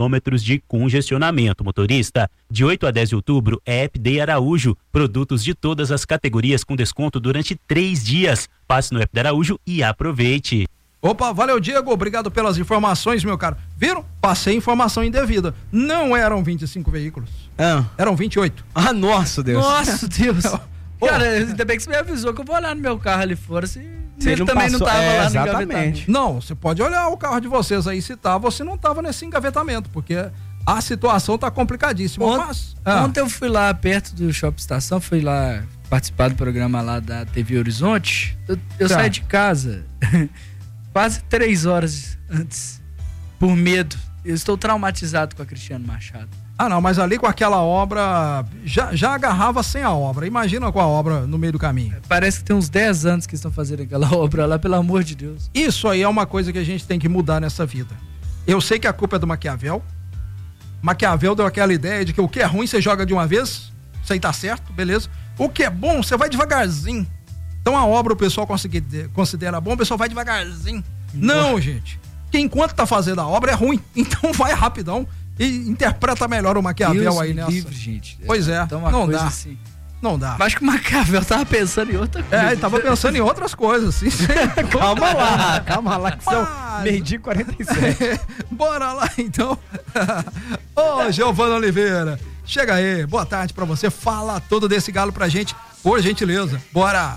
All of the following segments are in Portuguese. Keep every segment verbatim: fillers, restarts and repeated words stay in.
quilômetros de congestionamento. Motorista, de oito a dez de outubro é App Day Araújo. Produtos de todas as categorias com desconto durante três dias. Passe no App Day Araújo e aproveite. Opa, valeu, Diego, obrigado pelas informações, meu caro. Viram? Passei informação indevida. Não eram vinte e cinco veículos. Ah. Eram vinte e oito. Ah, nossa Deus. Nossa Deus. Cara, ainda bem que você me avisou que eu vou olhar no meu carro ali fora se, se ele também passou, não tava é, lá no engavetamento. Não, você pode olhar o carro de vocês aí se tava ou se não tava nesse engavetamento, porque a situação tá complicadíssima. Ont, mas, ah. Ontem eu fui lá perto do Shopping Estação, fui lá participar do programa lá da T V Horizonte. Eu, eu tá. saí de casa quase três horas antes, por medo. Eu estou traumatizado com a Cristiano Machado. Ah, não, mas ali com aquela obra, já, já agarrava sem a obra. Imagina com a obra no meio do caminho. Parece que tem uns dez anos que estão fazendo aquela obra lá, pelo amor de Deus. Isso aí é uma coisa que a gente tem que mudar nessa vida. Eu sei que a culpa é do Maquiavel. Maquiavel deu aquela ideia de que o que é ruim você joga de uma vez, isso aí tá certo, beleza. O que é bom, você vai devagarzinho. Então a obra o pessoal considera bom, o pessoal vai devagarzinho. Não, não, gente. Que enquanto tá fazendo a obra é ruim. Então vai rapidão e interpreta melhor o Maquiavel Deus aí nessa. Livre, gente. Pois é, então, não dá. Assim. Não dá. Mas que o Maquiavel tava pensando em outra coisa. É, ele tava pensando em outras coisas, assim. Calma lá, calma lá, que são meio-dia e quarenta e sete. Bora lá, então. Ô, Giovana Oliveira, chega aí, boa tarde pra você. Fala tudo desse galo pra gente, por gentileza. Bora!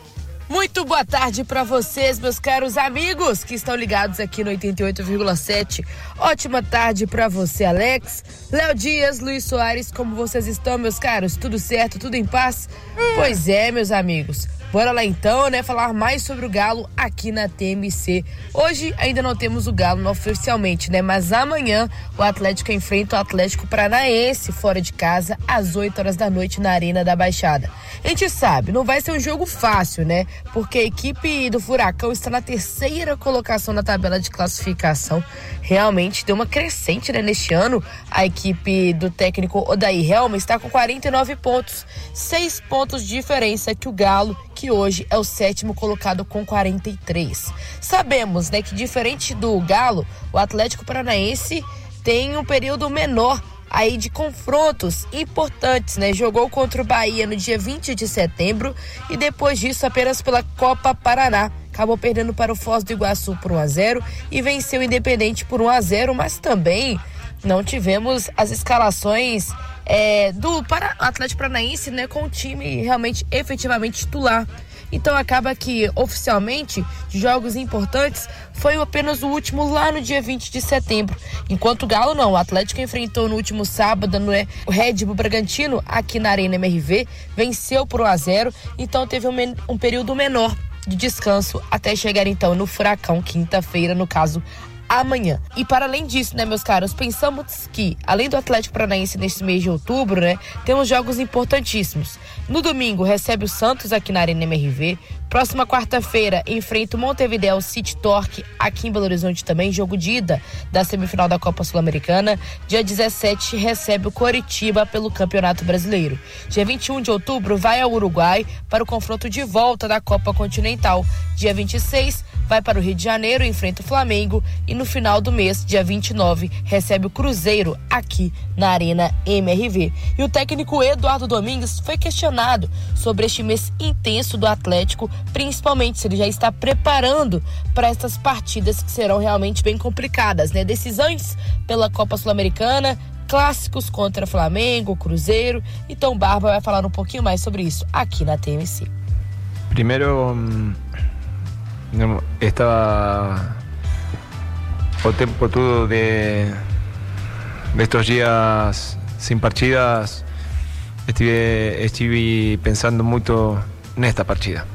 Muito boa tarde para vocês, meus caros amigos que estão ligados aqui no oitenta e oito vírgula sete. Ótima tarde para você, Alex, Léo Dias, Luiz Soares. Como vocês estão, meus caros? Tudo certo? Tudo em paz? Hum. Pois é, meus amigos. Bora lá então, né, falar mais sobre o Galo aqui na T M C. Hoje ainda não temos o Galo não, oficialmente, né, mas amanhã o Atlético enfrenta o Atlético Paranaense fora de casa às oito horas da noite na Arena da Baixada. A gente sabe, não vai ser um jogo fácil, né, porque a equipe do Furacão está na terceira colocação na tabela de classificação. Realmente deu uma crescente, né, neste ano. A equipe do técnico Odair Helma está com quarenta e nove pontos, seis pontos de diferença que o Galo, que hoje é o sétimo colocado com quarenta e três. Sabemos, né, que diferente do Galo, o Atlético Paranaense tem um período menor aí de confrontos importantes, né? Jogou contra o Bahia no dia vinte de setembro e depois disso apenas pela Copa Paraná. Acabou perdendo para o Foz do Iguaçu por um a zero e venceu o Independente por um a zero, mas também não tivemos as escalações é, do para, Atlético Paranaense, né, com o time realmente efetivamente titular. Então acaba que oficialmente de jogos importantes foi apenas o último lá no dia vinte de setembro, enquanto o Galo não. O Atlético enfrentou no último sábado no o Red Bull Bragantino aqui na Arena M R V, venceu por um a zero, então teve um, um período menor de descanso até chegar então no Furacão quinta-feira, no caso amanhã. E para além disso, né, meus caros, pensamos que, além do Atlético Paranaense neste mês de outubro, né, temos jogos importantíssimos. No domingo, recebe o Santos aqui na Arena M R V. Próxima quarta-feira, enfrenta o Montevideo City Torque aqui em Belo Horizonte também, jogo de ida da semifinal da Copa Sul-Americana. Dia dezessete, recebe o Coritiba pelo Campeonato Brasileiro. Dia vinte e um de outubro, vai ao Uruguai para o confronto de volta da Copa Continental. Dia vinte e seis, vai para o Rio de Janeiro, enfrenta o Flamengo e no final do mês, dia vinte e nove, recebe o Cruzeiro aqui na Arena M R V. E o técnico Eduardo Domingues foi questionado sobre este mês intenso do Atlético, principalmente se ele já está preparando para essas partidas que serão realmente bem complicadas, né? Decisões pela Copa Sul-Americana, clássicos contra Flamengo, Cruzeiro. Então o Barba vai falar um pouquinho mais sobre isso aqui na T M C. Primeiro, estaba o tempo todo de, de estos días sin partidas, estive, estive pensando muito nesta partida.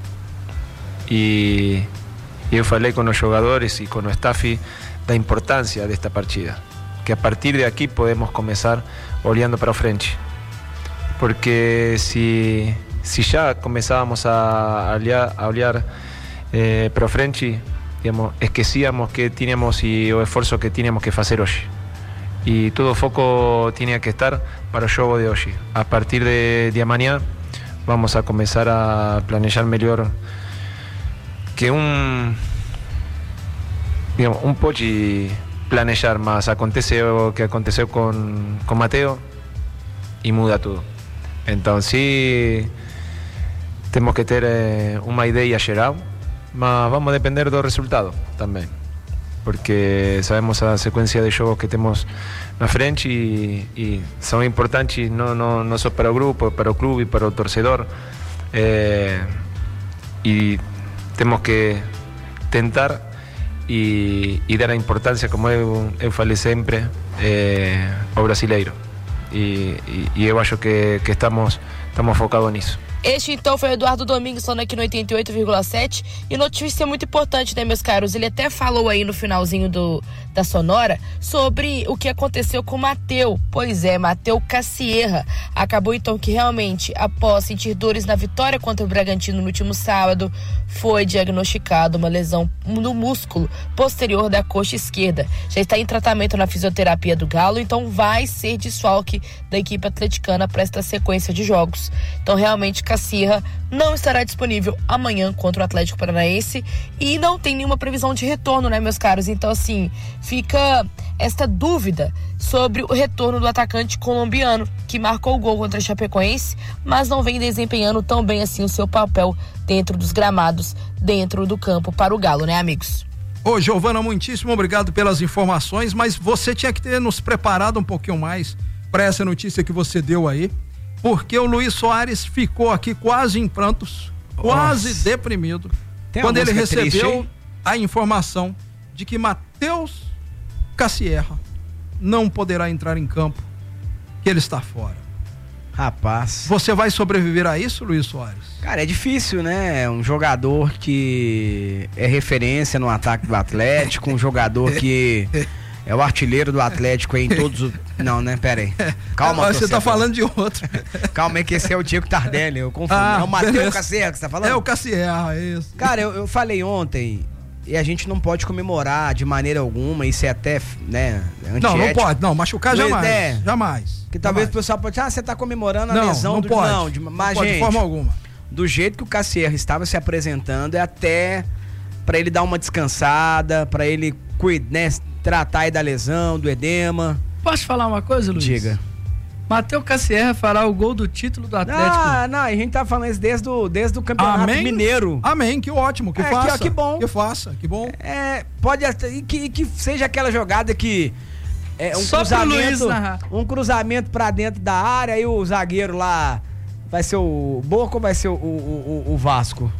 E eu falei com os jogadores e com o staff da importância desta partida, que a partir de aqui podemos começar olhando para o frente, porque se, se já começávamos a olhar, a olhar eh, para o frente, digamos, esquecíamos que tínhamos e o esforço que tínhamos que fazer hoje. E todo o foco tinha que estar para o jogo de hoje. A partir de, de amanhã vamos a começar a planejar melhor, que um, digamos, um pode planejar, mas aconteceu o que aconteceu com com Mateo e muda tudo. Então, sim, temos que ter eh, uma ideia geral, mas vamos depender do resultado também, porque sabemos a sequência de jogos que temos na frente e, e são importantes não, não, não só para o grupo, para o clube, para o torcedor, eh, e temos que tentar e, e dar a importância, como eu, eu falei sempre, eh, ao brasileiro. E, e, e eu acho que, que estamos, estamos focados nisso. Este então foi o Eduardo Domingues falando aqui no oitenta e oito vírgula sete, e notícia muito importante, né, meus caros? Ele até falou aí no finalzinho do, da Sonora sobre o que aconteceu com o Mateu. Pois é, Mateu Cassierra acabou então que realmente, após sentir dores na vitória contra o Bragantino no último sábado, foi diagnosticado uma lesão no músculo posterior da coxa esquerda. Já está em tratamento na fisioterapia do Galo, então vai ser desfalque da equipe atleticana para esta sequência de jogos. Então realmente Cassierra não estará disponível amanhã contra o Atlético Paranaense e não tem nenhuma previsão de retorno, né, meus caros? Então, assim, fica esta dúvida sobre o retorno do atacante colombiano, que marcou o gol contra a Chapecoense, mas não vem desempenhando tão bem assim o seu papel dentro dos gramados, dentro do campo para o Galo, né, amigos? Ô, Giovana, muitíssimo obrigado pelas informações, mas você tinha que ter nos preparado um pouquinho mais para essa notícia que você deu aí, porque o Luiz Soares ficou aqui quase em prantos, quase Nossa. deprimido, Tem quando ele recebeu triste, a informação de que Matheus Cassierra não poderá entrar em campo, que ele está fora. Rapaz. Você vai sobreviver a isso, Luiz Soares? Cara, é difícil, né? Um jogador que é referência no ataque do Atlético, um jogador que é o artilheiro do Atlético em todos os... Não, né? Pera aí. Calma, Você tá falando de outro. Calma aí, que esse é o Diego Tardelli, eu confundo. Ah, é o Matheus Cassierra que você tá falando? É o Cassierra, é isso. Cara, eu, eu falei ontem, e a gente não pode comemorar de maneira alguma, isso é até, né, antiético. Não, não pode, não, machucar jamais, é, jamais. Que talvez jamais. o pessoal pode dizer, ah, você tá comemorando a não, lesão não do... Pode. Não, de, mas, não pode, gente, de forma alguma. Do jeito que o Cassierra estava se apresentando, é até pra ele dar uma descansada, pra ele cuidar, né, tratar aí da lesão, do edema. Posso falar uma coisa, Luiz? Diga. Matheus Cassierra fará o gol do título do Atlético. Ah, não, a gente tá falando isso desde o, desde o Campeonato Amém? Mineiro. Amém, que ótimo, que é, faça. Que, que bom. Que faça, que bom. É, pode e que, que seja aquela jogada que é um Só cruzamento, um cruzamento pra dentro da área e o zagueiro lá vai ser o Boca ou vai ser o, o, o, o Vasco?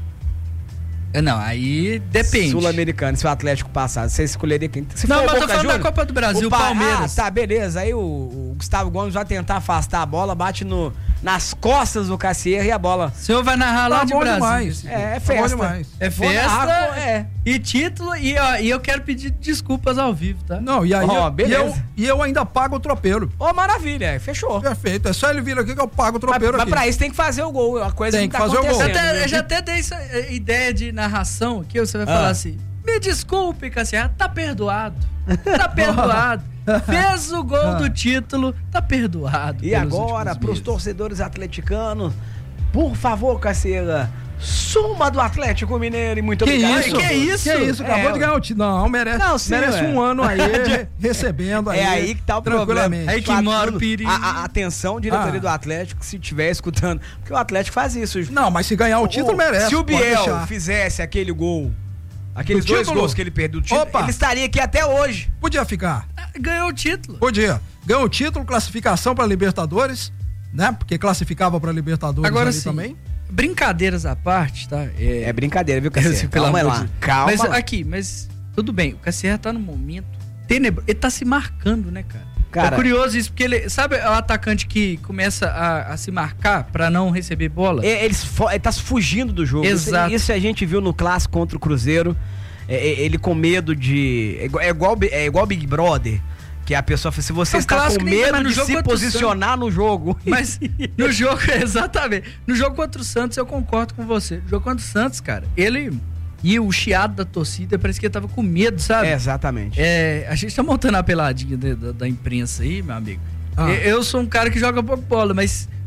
Não, aí depende. Sul-Americano, se o Atlético passar, você escolheria quem? Se não, for mas o tô Boca falando Juniors, da Copa do Brasil, o pa... Palmeiras. Ah, tá, beleza. Aí o, o Gustavo Gomes vai tentar afastar a bola, bate no, nas costas do Cassierra e a bola... O senhor vai narrar lá tá de bom Brasil. Demais. É, é tá festa. Demais. É festa narrar, é. E título, e, ó, e eu quero pedir desculpas ao vivo, tá? Não, e aí oh, eu, beleza. E, eu, e eu ainda pago o tropeiro. Ô, oh, maravilha, fechou. Perfeito, é só ele vir aqui que eu pago o tropeiro mas, aqui. Mas pra isso tem que fazer o gol, a coisa tem que, que tá fazer o gol. Eu, até, né? eu já até dei essa ideia de narração que você vai Ah. falar assim, me desculpe, Cassierra, tá perdoado. Tá perdoado. Fez o gol do título, tá perdoado. E agora, pros torcedores atleticanos, por favor, Cassierra, suma do Atlético Mineiro e muito Que obrigado. isso? Que isso? Que isso? Acabou É, de ganhar o título. Não, merece, Não, sim, merece ué. um ano aí recebendo aí. É aí que tá o problema. tranquilamente. Aí que mora o perigo. A, a, atenção, diretoria Ah. do Atlético, se estiver escutando, porque o Atlético faz isso. Não, mas se ganhar o título, O- merece. Se o pode Biel deixar. fizesse aquele gol, aqueles Do dois título? gols que ele perdeu do título, Opa. ele estaria aqui até hoje. Podia ficar. Ganhou o título. Podia. Ganhou o título, classificação para Libertadores, né? Porque classificava para Libertadores Agora ali sim, também. brincadeiras à parte, tá? É, É brincadeira, viu, Cassierra? Pelo Calma amor lá, de- calma Mas lá. aqui, mas tudo bem, o Cassierra tá num momento tenebroso. Ele tá se marcando, né, cara? Cara- É curioso isso, porque ele, sabe o atacante que começa a, a se marcar pra não receber bola? É, Ele, ele tá fugindo do jogo. Exato. Isso, isso a gente viu no clássico contra o Cruzeiro. É, é, ele com medo de. É igual, é igual, é igual Big Brother. Que a pessoa fala, se você No está clássico, com ninguém, medo mas no de jogo se contra o posicionar no jogo. Mas no jogo, exatamente. No jogo contra o Santos, eu concordo com você. No jogo contra o Santos, cara, ele. E o chiado da torcida, parece que ele tava com medo, sabe? É, exatamente. É, a gente tá montando a peladinha de- da, da imprensa aí, meu amigo. Ah. Eu, eu sou um cara que joga pouco bola, mas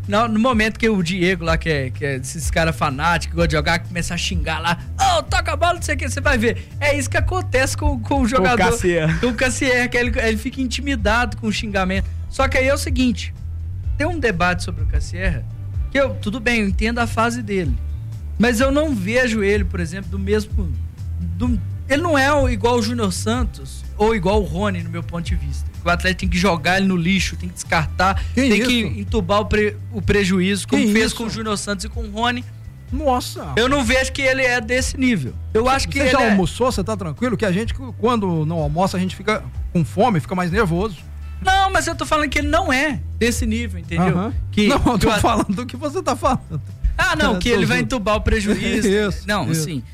no, no momento que o Diego lá, que é, que é esses caras fanáticos, que gostam de jogar, que começa a xingar lá, ô, oh, toca a bola, não sei o que, você vai ver. É isso que acontece com, com o jogador. Com o Cassier. Com o Cassier, que ele, ele fica intimidado com o xingamento. Só que aí é o seguinte, tem um debate sobre o Cassier, que eu, tudo bem, eu entendo a fase dele, mas eu não vejo ele, por exemplo, do mesmo... Do, ele não é igual o Júnior Santos ou igual o Rony, no meu ponto de vista. O atleta tem que jogar ele no lixo, tem que descartar, que tem isso? que entubar o, pre, o prejuízo, como que fez isso? com o Júnior Santos e com o Rony. Nossa! Eu não vejo que ele é desse nível. Eu acho que Você ele já é... almoçou? Você tá tranquilo? Que a gente, quando não almoça, a gente fica com fome, fica mais nervoso. Não, mas eu tô falando que ele não é desse nível, entendeu? Uh-huh. Que, não, eu tô que falando do que você tá falando. Ah, não, que ele vai entubar o prejuízo. Isso, não, isso. assim...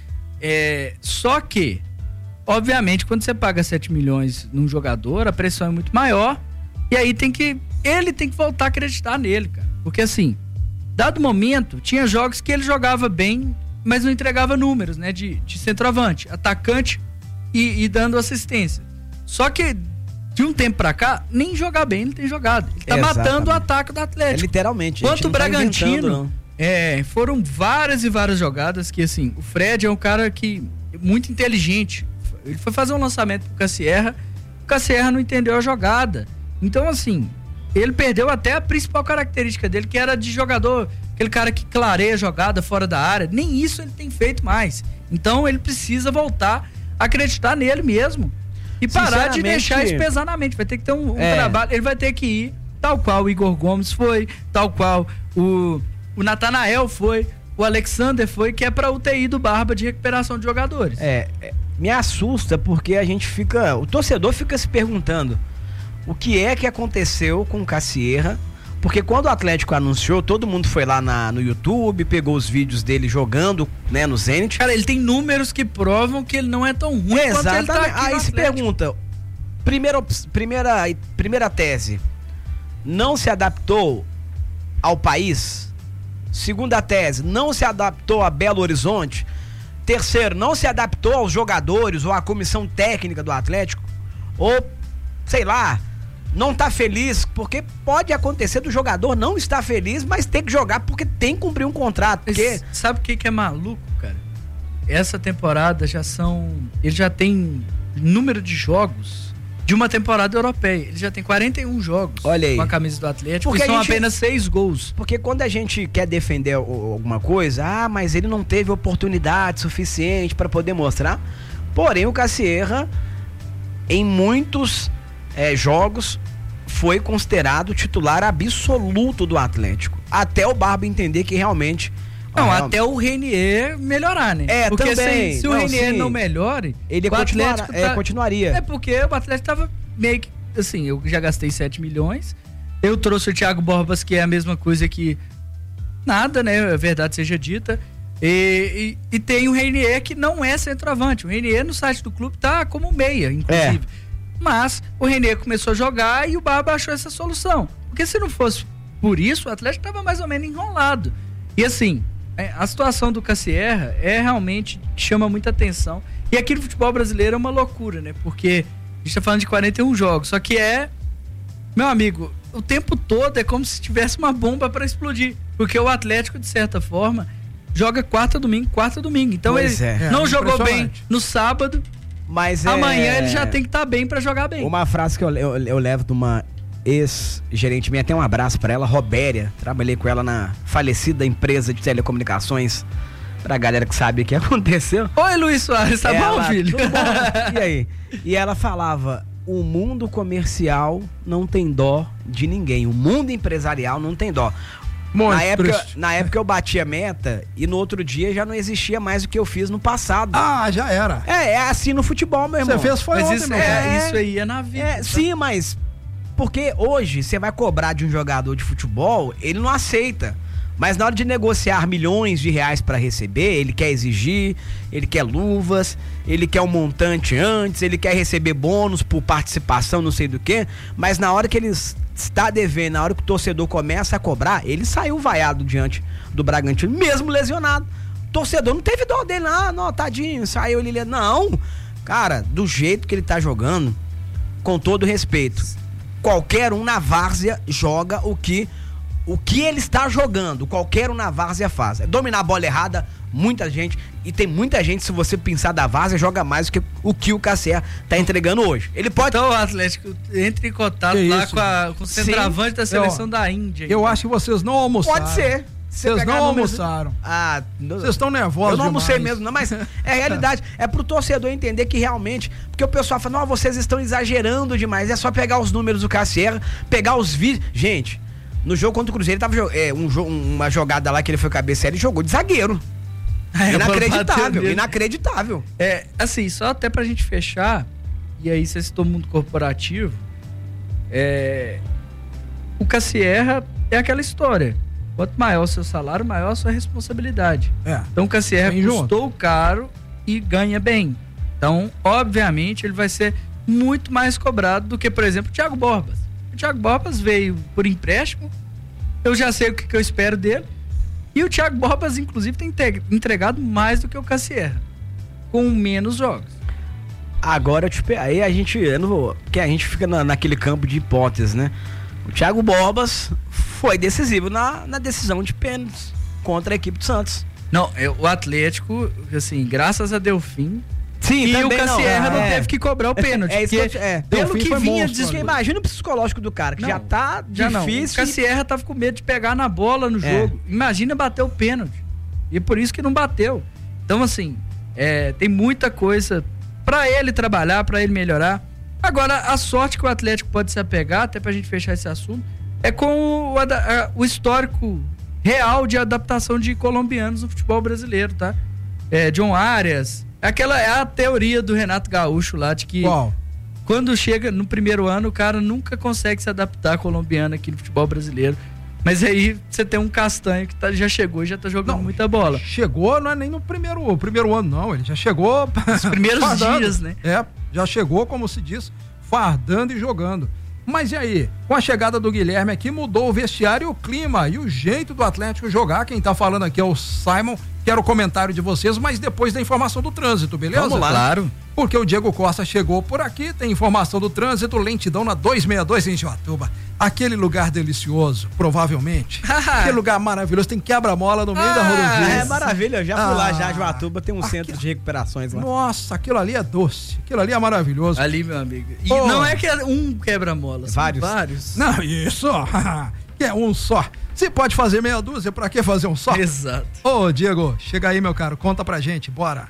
É, só que, obviamente, quando você paga sete milhões num jogador, a pressão é muito maior. E aí tem que. Ele tem que voltar a acreditar nele, cara. Porque assim, dado momento, tinha jogos que ele jogava bem, mas não entregava números, né? De, de centroavante, atacante e, e dando assistência. Só que, de um tempo pra cá, nem jogar bem ele tem jogado. Ele tá Exatamente. matando o ataque do Atlético. É literalmente. Quanto o Bragantino. Tá não. É, foram várias e várias jogadas que, assim, o Fred é um cara que muito inteligente. Ele foi fazer um lançamento pro Cassier, o Cassier não entendeu a jogada. Então, assim, ele perdeu até a principal característica dele, que era de jogador, aquele cara que clareia a jogada fora da área. Nem isso ele tem feito mais. Então, ele precisa voltar a acreditar nele mesmo e parar de deixar isso pesar na mente. Vai ter que ter um, um é. trabalho. Ele vai ter que ir, tal qual o Igor Gomes foi, tal qual o... O Natanael foi, o Alexander foi, que é pra U T I do Barba de recuperação de jogadores. É, é, me assusta porque a gente fica, o torcedor fica se perguntando o que é que aconteceu com o Cassier, porque quando o Atlético anunciou, todo mundo foi lá na, no YouTube, pegou os vídeos dele jogando, né, no Zenit. Cara, ele tem números que provam que ele não é tão ruim é, quanto ele tá aqui. Aí se pergunta, primeira, primeira, primeira tese, não se adaptou ao país? Segunda tese, não se adaptou a Belo Horizonte. Terceiro, não se adaptou aos jogadores ou à comissão técnica do Atlético. Ou, sei lá, não tá feliz, porque pode acontecer do jogador não estar feliz, mas tem que jogar porque tem que cumprir um contrato. Porque... Sabe o que, que é maluco, cara? Essa temporada já são... Ele já tem número de jogos de uma temporada europeia. Ele já tem quarenta e um jogos. Olha aí. Com a camisa do Atlético, porque e são gente, apenas seis gols. Porque quando a gente quer defender alguma coisa, ah, mas ele não teve oportunidade suficiente para poder mostrar. Porém, o Cassier, em muitos é, jogos, foi considerado titular absoluto do Atlético. Até o Barba entender que realmente... Não, ah, até o Renier melhorar, né? É, porque também. Se, se o não, Renier sim. não melhore, ele o continuar, Atlético é, tá, continuaria. É porque o Atlético tava meio que, assim, eu já gastei sete milhões, eu trouxe o Thiago Borbas, que é a mesma coisa que nada, né? A verdade seja dita. E, e, e tem o Renier, que não é centroavante. O Renier no site do clube tá como meia, inclusive. É. Mas o Renier começou a jogar e o Barba achou essa solução. Porque se não fosse por isso, o Atlético tava mais ou menos enrolado. E assim... A situação do Cassier é realmente chama muita atenção. E aqui no futebol brasileiro é uma loucura, né? Porque a gente tá falando de quarenta e um jogos. Só que é, meu amigo, o tempo todo é como se tivesse uma bomba para explodir. Porque o Atlético, de certa forma, joga quarta domingo, quarta domingo. Então pois ele é. não é, jogou bem no sábado, mas amanhã é... ele já tem que estar tá bem para jogar bem. Uma frase que eu, eu, eu levo de uma ex-gerente minha, até um abraço pra ela, Robéria, trabalhei com ela na falecida empresa de telecomunicações, pra galera que sabe o que aconteceu. Oi, Luiz Soares, tá ela, bom, filho? Tudo bom? E aí? E ela falava, o mundo comercial não tem dó de ninguém, o mundo empresarial não tem dó. Na época, na época eu bati a meta e no outro dia já não existia mais o que eu fiz no passado. Ah, já era. É, é assim no futebol, meu irmão. Você fez foi mas ontem, isso, meu é, isso aí é na vida. É, tá? Sim, mas... Porque hoje, você vai cobrar de um jogador de futebol, ele não aceita. Mas na hora de negociar milhões de reais para receber, ele quer exigir, ele quer luvas, ele quer um montante antes, ele quer receber bônus por participação, não sei do que. Mas na hora que ele está devendo, na hora que o torcedor começa a cobrar, ele saiu vaiado diante do Bragantino, mesmo lesionado. O torcedor não teve dó dele, ah, não, tadinho, saiu ele. Não, cara, do jeito que ele tá jogando, com todo respeito, qualquer um na várzea joga o que o que ele está jogando, qualquer um na várzea faz. É dominar a bola errada, muita gente, e tem muita gente, se você pensar da várzea, joga mais do que o que o Cassier tá entregando hoje. Ele pode... Então o Atlético entra em contato Que lá isso, com, a, com o centroavante da seleção Eu- da Índia. Eu acho que vocês não almoçaram. Pode ser. Vocês não almoçaram. Ah, não- Vocês estão nervosos Eu não almocei demais. mesmo, não, mas é a realidade. É pro torcedor entender que realmente, porque o pessoal fala, não, vocês estão exagerando demais. É só pegar os números do Cassier, pegar os vídeos. Gente, no jogo contra o Cruzeiro, ele tava jo- é, um jo- uma jogada lá que ele foi cabecear, ele jogou de zagueiro. É, Inacreditável, bateu inacreditável. É, assim, só até pra gente fechar, e aí você citou mundo corporativo, é, o Cassierra é aquela história. Quanto maior o seu salário, maior a sua responsabilidade. É. Então o Cassierra Bem junto. custou caro e ganha bem. Então, obviamente, ele vai ser muito mais cobrado do que, por exemplo, o Thiago Borbas. O Thiago Borbas veio por empréstimo, eu já sei o que, que eu espero dele. E o Thiago Borbas, inclusive, tem inte- entregado mais do que o Cassierra, com menos jogos. Agora, eu te pe- aí a gente, eu não vou, porque a gente fica na- naquele campo de hipóteses, né? O Thiago Borbas foi decisivo na, na decisão de pênaltis contra a equipe do Santos. Não, eu- o Atlético, assim, graças a Delfim, Sim, e o também Cassierra não, é. teve que cobrar o pênalti. É isso que eu porque te- é. pelo Delfim que foi vinha monstro, Porque discutindo. imagina o psicológico do cara, que Não, já tá Já não. O difícil. Cassierra tava com medo de pegar na bola no É. jogo. Imagina bater o pênalti. E por isso que não bateu. Então, assim, é, tem muita coisa pra ele trabalhar, pra ele melhorar. Agora, a sorte que o Atlético pode se apegar, até pra gente fechar esse assunto, é com o, ada- a- o histórico real de adaptação de colombianos no futebol brasileiro, tá? É, John Arias. Aquela é a teoria do Renato Gaúcho lá, de que Qual? quando chega no primeiro ano, o cara nunca consegue se adaptar colombiano aqui no futebol brasileiro. Mas aí você tem um Castanho que tá- já chegou e já tá jogando Não, muita bola. Chegou, não é nem no primeiro, o primeiro ano, não. Ele já chegou. Os primeiros fardando. dias, né? É, já chegou, como se diz, fardando e jogando. Mas e aí? Com a chegada do Guilherme aqui, mudou o vestiário, o clima e o jeito do Atlético jogar. Quem tá falando aqui é o Simon. Quero o comentário de vocês, mas depois da informação do trânsito, beleza? Vamos lá. Claro. Porque o Diego Costa chegou por aqui, tem informação do trânsito, lentidão na duzentos e sessenta e dois em Joatuba. Aquele lugar delicioso, provavelmente. Aquele lugar maravilhoso, tem quebra-mola no meio da rodovia. É maravilha, eu já fui Ah, lá, já, Joatuba tem um aqui- centro de recuperações lá. Nossa, aquilo ali é doce, aquilo ali é maravilhoso. Ali, meu amigo. E Ô. não é que é um quebra-mola, são Vários. vários. Não, isso, que é um só. Se pode fazer meia dúzia, pra que fazer um só? Exato. Ô, Diego, chega aí, meu caro, conta pra gente, bora.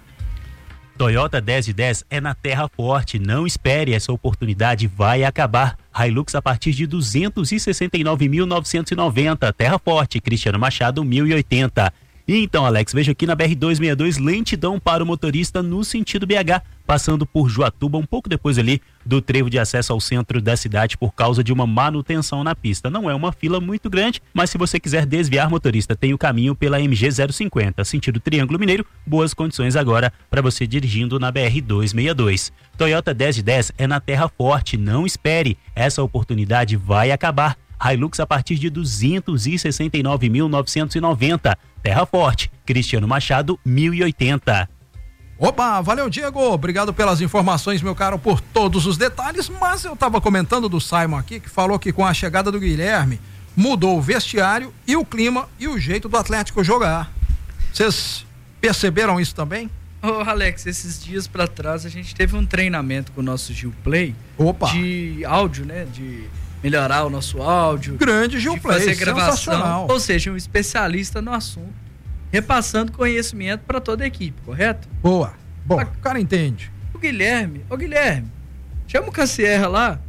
Toyota dez de dez é na Terra Forte. Não espere, essa oportunidade vai acabar. Hilux a partir de duzentos e sessenta e nove mil novecentos e noventa. Terra Forte, Cristiano Machado, mil e oitenta. E então, Alex, veja aqui na B R duzentos e sessenta e dois, lentidão para o motorista no sentido B H, passando por Joatuba, um pouco depois ali do trevo de acesso ao centro da cidade por causa de uma manutenção na pista. Não é uma fila muito grande, mas se você quiser desviar, motorista, tem o caminho pela M G zero cinquenta, sentido Triângulo Mineiro, boas condições agora para você dirigindo na B R duzentos e sessenta e dois. Toyota dez de dez é na Terra Forte, não espere, essa oportunidade vai acabar. Hilux a partir de duzentos e sessenta e nove mil novecentos e noventa. Terra Forte, Cristiano Machado, mil e oitenta. Opa, valeu, Diego. Obrigado pelas informações, meu caro, por todos os detalhes. Mas eu tava comentando do Simon aqui, que falou que com a chegada do Guilherme mudou o vestiário e o clima e o jeito do Atlético jogar. Vocês perceberam isso também? Ô, Alex, esses dias pra trás a gente teve um treinamento com o nosso Gil Play. Opa. De áudio, né? De melhorar o nosso áudio. Grande Gil de Play, fazer gravação. sensacional. Ou seja, um especialista no assunto, repassando conhecimento para toda a equipe, correto? Boa. Bom, Mas- o cara entende. O Guilherme, ô Guilherme, chama o Cassierra lá.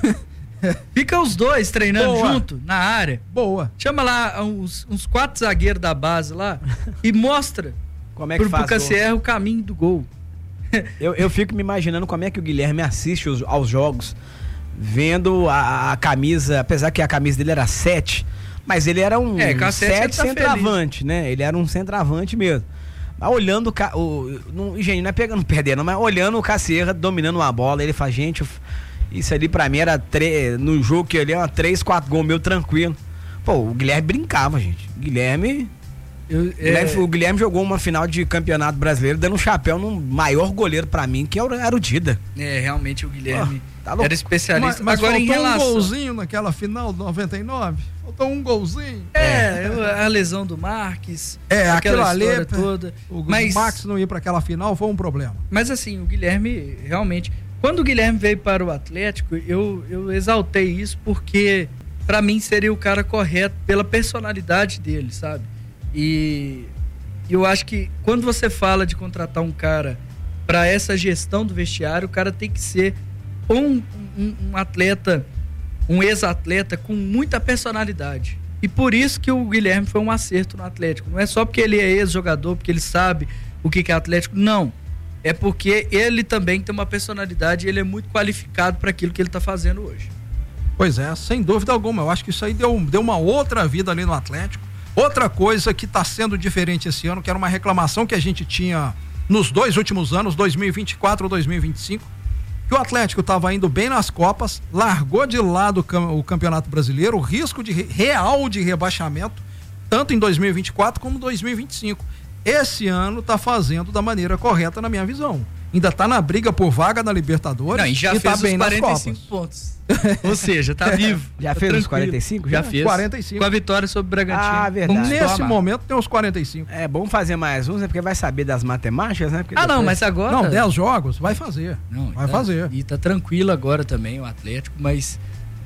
Fica os dois treinando Boa. junto na área. Boa. Chama lá uns, uns quatro zagueiros da base lá e mostra Como é que pro, pro faz? gol? Cassierra o caminho do gol. Eu, eu fico me imaginando como é que o Guilherme assiste os- aos jogos, vendo a, a camisa, apesar que a camisa dele era sete, mas ele era um É, com a sete sete ele tá centroavante, né? Ele era um centroavante mesmo. Mas olhando o, Ca- o não, gente, não é pegando perdendo, mas olhando o Cassierra dominando uma bola, ele fala, gente, isso ali pra mim era tre- no jogo que ele era três, quatro gols meu tranquilo. Pô, o Guilherme brincava, gente. O Guilherme Eu, é... O Guilherme jogou uma final de campeonato brasileiro dando um chapéu no maior goleiro pra mim, que era o Dida. É, realmente o Guilherme oh, tá era especialista. Mas, mas agora faltou em relação... um golzinho naquela final de noventa e nove? Faltou um golzinho. É, é. a lesão do Marques. É, aquela ali, toda. O mas, Marques não ir pra aquela final foi um problema. Mas assim, o Guilherme realmente... Quando o Guilherme veio para o Atlético, eu, eu exaltei isso porque pra mim seria o cara correto pela personalidade dele, sabe? E eu acho que quando você fala de contratar um cara para essa gestão do vestiário, o cara tem que ser um, um, um atleta, um ex-atleta com muita personalidade. E por isso que o Guilherme foi um acerto no Atlético. Não é só porque ele é ex-jogador, porque ele sabe o que é Atlético. Não. É porque ele também tem uma personalidade e ele é muito qualificado para aquilo que ele está fazendo hoje. Pois é, sem dúvida alguma. Eu acho que isso aí deu, deu uma outra vida ali no Atlético. Outra coisa que está sendo diferente esse ano, que era uma reclamação que a gente tinha nos dois últimos anos, dois mil e vinte e quatro ou dois mil e vinte e cinco, que o Atlético estava indo bem nas Copas, largou de lado o Campeonato Brasileiro, o risco de real de rebaixamento, tanto em dois mil e vinte e quatro como dois mil e vinte e cinco. Esse ano está fazendo da maneira correta, na minha visão. Ainda está na briga por vaga na Libertadores. Não, e já e fez tá bem os quarenta e cinco nas Copas. pontos. Ou seja, tá vivo. Já tá fez tranquilo. os quarenta e cinco? Já Já fez. quarenta e cinco. Com a vitória sobre o Bragantino. Ah, verdade. Nesse momento tem uns quarenta e cinco. É bom fazer mais uns, né? Porque vai saber das matemáticas, né? Porque ah, depois... não, mas agora... Não, dez jogos, vai fazer. Não, vai tá, fazer. E tá tranquilo agora também o Atlético, mas...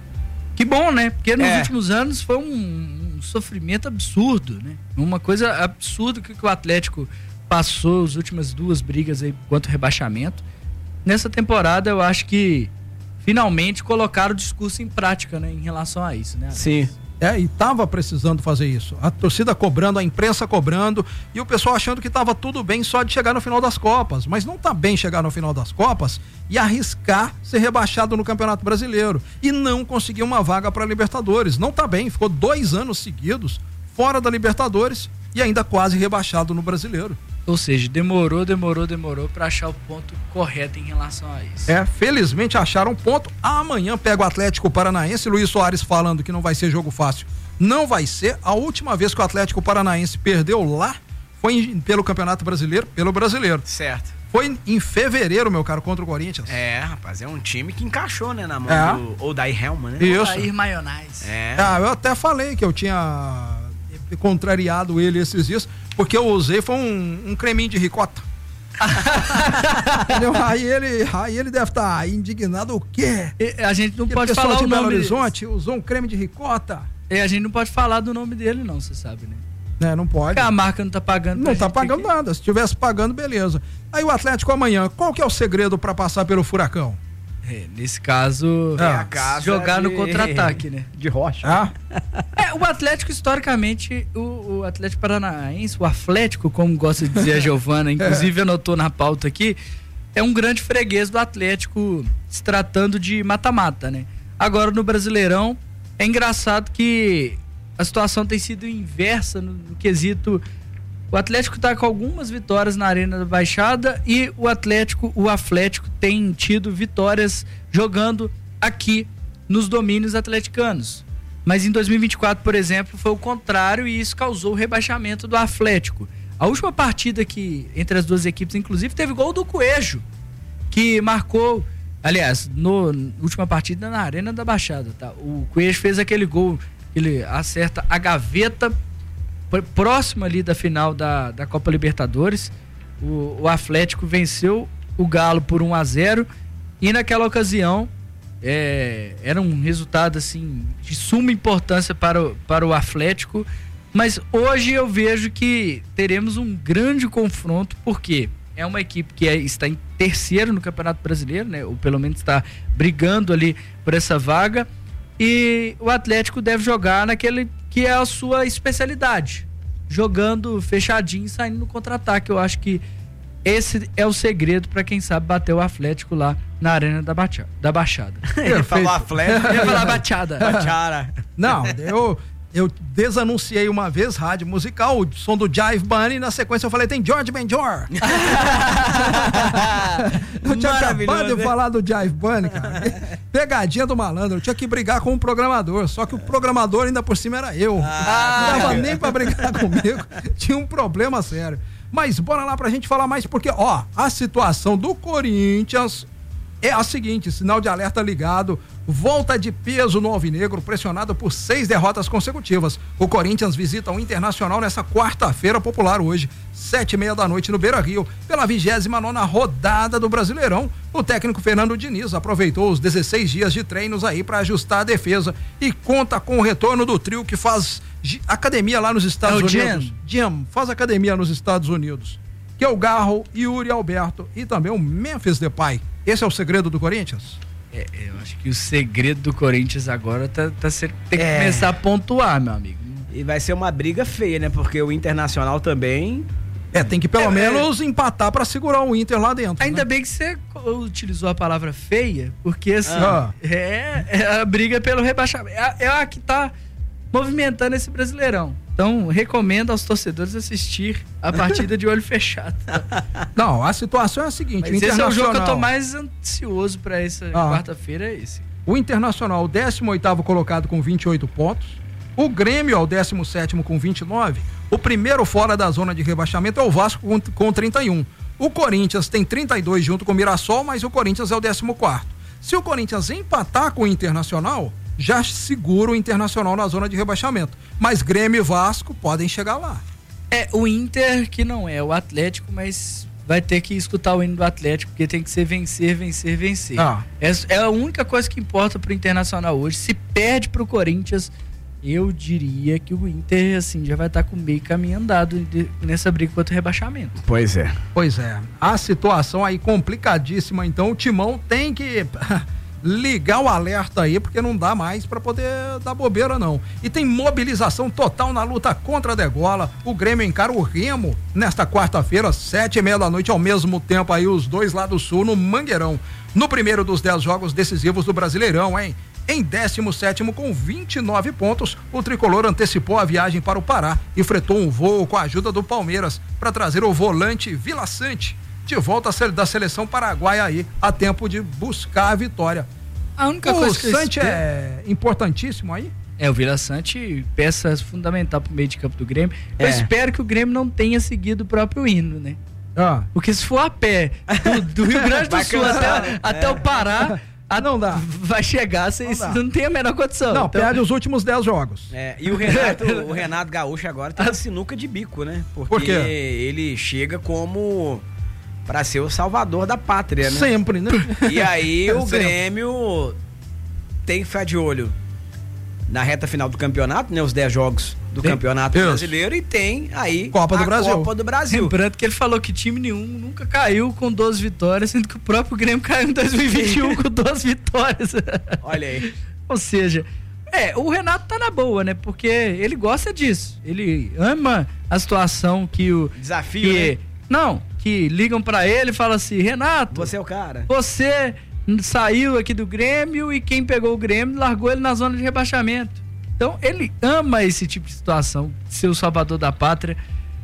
Que bom, né? Porque nos é. últimos anos foi um, um sofrimento absurdo, né? Uma coisa absurda que, que o Atlético passou as últimas duas brigas aí quanto rebaixamento. Nessa temporada eu acho que finalmente colocaram o discurso em prática, né, em relação a isso, né? Sim. É, e tava precisando fazer isso. A torcida cobrando, a imprensa cobrando e o pessoal achando que tava tudo bem só de chegar no final das Copas. Mas não tá bem chegar no final das Copas e arriscar ser rebaixado no Campeonato Brasileiro e não conseguir uma vaga para Libertadores. Não tá bem, ficou dois anos seguidos fora da Libertadores e ainda quase rebaixado no Brasileiro. Ou seja, demorou, demorou, demorou para achar o ponto correto em relação a isso. É, felizmente acharam um ponto. Amanhã pega o Atlético Paranaense, Luiz Soares falando que não vai ser jogo fácil. Não vai ser. A última vez que o Atlético Paranaense perdeu lá foi em, pelo Campeonato Brasileiro, pelo Brasileiro. Certo. Foi em fevereiro, meu caro, contra o Corinthians. É, rapaz, é um time que encaixou, né, na mão é. do Odair Helman, né? Isso. Odair Maionese. É. Ah, eu até falei que eu tinha contrariado ele esses dias, porque eu usei foi um, um creminho de ricota. aí, ele, aí ele deve estar tá indignado o quê? E a gente não que pode falar de o Belo nome Horizonte dele. Usou um creme de ricota. E a gente não pode falar do nome dele não, você sabe, né? É, não pode. Porque a marca não tá pagando. Não tá pagando nada. Se estivesse pagando, beleza. Aí o Atlético amanhã, qual que é o segredo para passar pelo furacão? É, nesse caso, é, a casa jogar de... no contra-ataque, né? De rocha. Ah. É, o Atlético, historicamente, o, o Atlético Paranaense, o Atlético, como gosta de dizer a Giovana, inclusive é. anotou na pauta aqui, é um grande freguês do Atlético se tratando de mata-mata, né? Agora no Brasileirão, é engraçado que a situação tem sido inversa no, no quesito. O Atlético está com algumas vitórias na Arena da Baixada e o Atlético, o Atlético tem tido vitórias jogando aqui nos domínios atleticanos. Mas em dois mil e vinte e quatro, por exemplo, foi o contrário e isso causou o rebaixamento do Atlético. A última partida que entre as duas equipes, inclusive, teve gol do Coelho, que marcou, aliás, no, na última partida na Arena da Baixada, tá? O Coelho fez aquele gol, ele acerta a gaveta próximo ali da final da, da Copa Libertadores. O, o Atlético venceu o Galo por um a zero e naquela ocasião é, era um resultado assim de suma importância para o, para o Atlético, mas hoje eu vejo que teremos um grande confronto, porque é uma equipe que é, está em terceiro no Campeonato Brasileiro, né? Ou pelo menos está brigando ali por essa vaga, e o Atlético deve jogar naquele que é a sua especialidade, jogando fechadinho e saindo no contra-ataque. Eu acho que esse é o segredo para quem sabe bater o Atlético lá na Arena da, Bacha, da Baixada. Ele falou Atlético. Ele falou Baixada. Baixada. Não, eu, eu desanunciei uma vez rádio musical, o som do Jive Bunny, e na sequência eu falei, tem George Benjor. Eu tinha acabado de falar do Jive Bunny, cara. Pegadinha do malandro, eu tinha que brigar com o programador, só que o programador ainda por cima era eu. Ah, não dava nem pra brigar comigo, tinha um problema sério. Mas bora lá pra gente falar mais, porque, ó, a situação do Corinthians é a seguinte, sinal de alerta ligado, volta de peso no alvinegro, pressionado por seis derrotas consecutivas. O Corinthians visita o Internacional nessa quarta-feira popular hoje, sete e meia da noite no Beira-Rio, pela vigésima nona rodada do Brasileirão. O técnico Fernando Diniz aproveitou os dezesseis dias de treinos aí para ajustar a defesa e conta com o retorno do trio que faz academia lá nos Estados é o Unidos. Jam, faz academia nos Estados Unidos. Que é o Garro, Yuri Alberto e também o Memphis Depay. Esse é o segredo do Corinthians? É, eu acho que o segredo do Corinthians agora tá, tá ser, tem que É. começar a pontuar, meu amigo. E vai ser uma briga feia, né? Porque o Internacional também... É, tem que pelo É, menos empatar para segurar o Inter lá dentro. Ainda né? bem que você utilizou a palavra feia, porque assim, Ah. é, é a briga pelo rebaixamento. É, é a que tá movimentando esse Brasileirão. Então, recomendo aos torcedores assistir a partida de olho fechado. Não, a situação é a seguinte: Mas o esse é o jogo que eu tô Internacional, mais ansioso pra essa Ah. quarta-feira, é esse. o Internacional, décimo oitavo colocado com vinte e oito pontos. O Grêmio é o décimo sétimo com vinte e nove. O primeiro fora da zona de rebaixamento é o Vasco com, com trinta e um. O Corinthians tem trinta e dois junto com o Mirassol, mas o Corinthians é o décimo quarto. Se o Corinthians empatar com o Internacional, já segura o Internacional na zona de rebaixamento. Mas Grêmio e Vasco podem chegar lá. É, o Inter, que não é o Atlético, mas vai ter que escutar o hino do Atlético, porque tem que ser vencer, vencer, vencer. Ah. É, é a única coisa que importa pro Internacional hoje. Se perde pro Corinthians, eu diria que o Inter, assim, já vai estar com meio caminho andado de- nessa briga contra o rebaixamento. Pois é. Pois é, a situação aí complicadíssima, então o Timão tem que ligar o alerta aí, porque não dá mais pra poder dar bobeira não. E tem mobilização total na luta contra a degola. O Grêmio encara o Remo nesta quarta-feira, sete e meia da noite, ao mesmo tempo aí os dois lá do Sul no Mangueirão. No primeiro dos dez jogos decisivos do Brasileirão, hein? Em décimo sétimo com vinte e nove pontos, o tricolor antecipou a viagem para o Pará e fretou um voo com a ajuda do Palmeiras para trazer o volante Vila Sante de volta da seleção paraguaia aí, a tempo de buscar a vitória. A única O coisa que eu Sante espero- é importantíssimo aí? É, o Vila Sante, peça fundamental pro meio de campo do Grêmio. Eu É. espero que o Grêmio não tenha seguido o próprio hino, né? Ah, Porque se for a pé do, do Rio Grande do Vai Sul cansar, até, né? até o Pará, a- Não dá. vai chegar, você Não não, dá. não tem a menor condição. não, Então, perde os últimos dez jogos. É, e o Renato, o Renato Gaúcho agora tem uma sinuca de bico, né? Porque Por quê? ele chega como pra ser o salvador da pátria, né? Sempre, né? E aí o Sempre. Grêmio tem que ficar de olho na reta final do campeonato, né? Os dez jogos do Tem- Campeonato Isso. Brasileiro, e tem aí Copa do a Brasil. Copa do Brasil. Lembrando que ele falou que time nenhum nunca caiu com doze vitórias, sendo que o próprio Grêmio caiu em dois mil e vinte e um com doze vitórias. Olha aí. Ou seja, é, o Renato tá na boa, né? Porque ele gosta disso. Ele ama a situação que o. Desafio, que, né? Não, que ligam pra ele e falam assim: Renato, Você é o cara. você saiu aqui do Grêmio e quem pegou o Grêmio largou ele na zona de rebaixamento. Então ele ama esse tipo de situação, ser o salvador da pátria.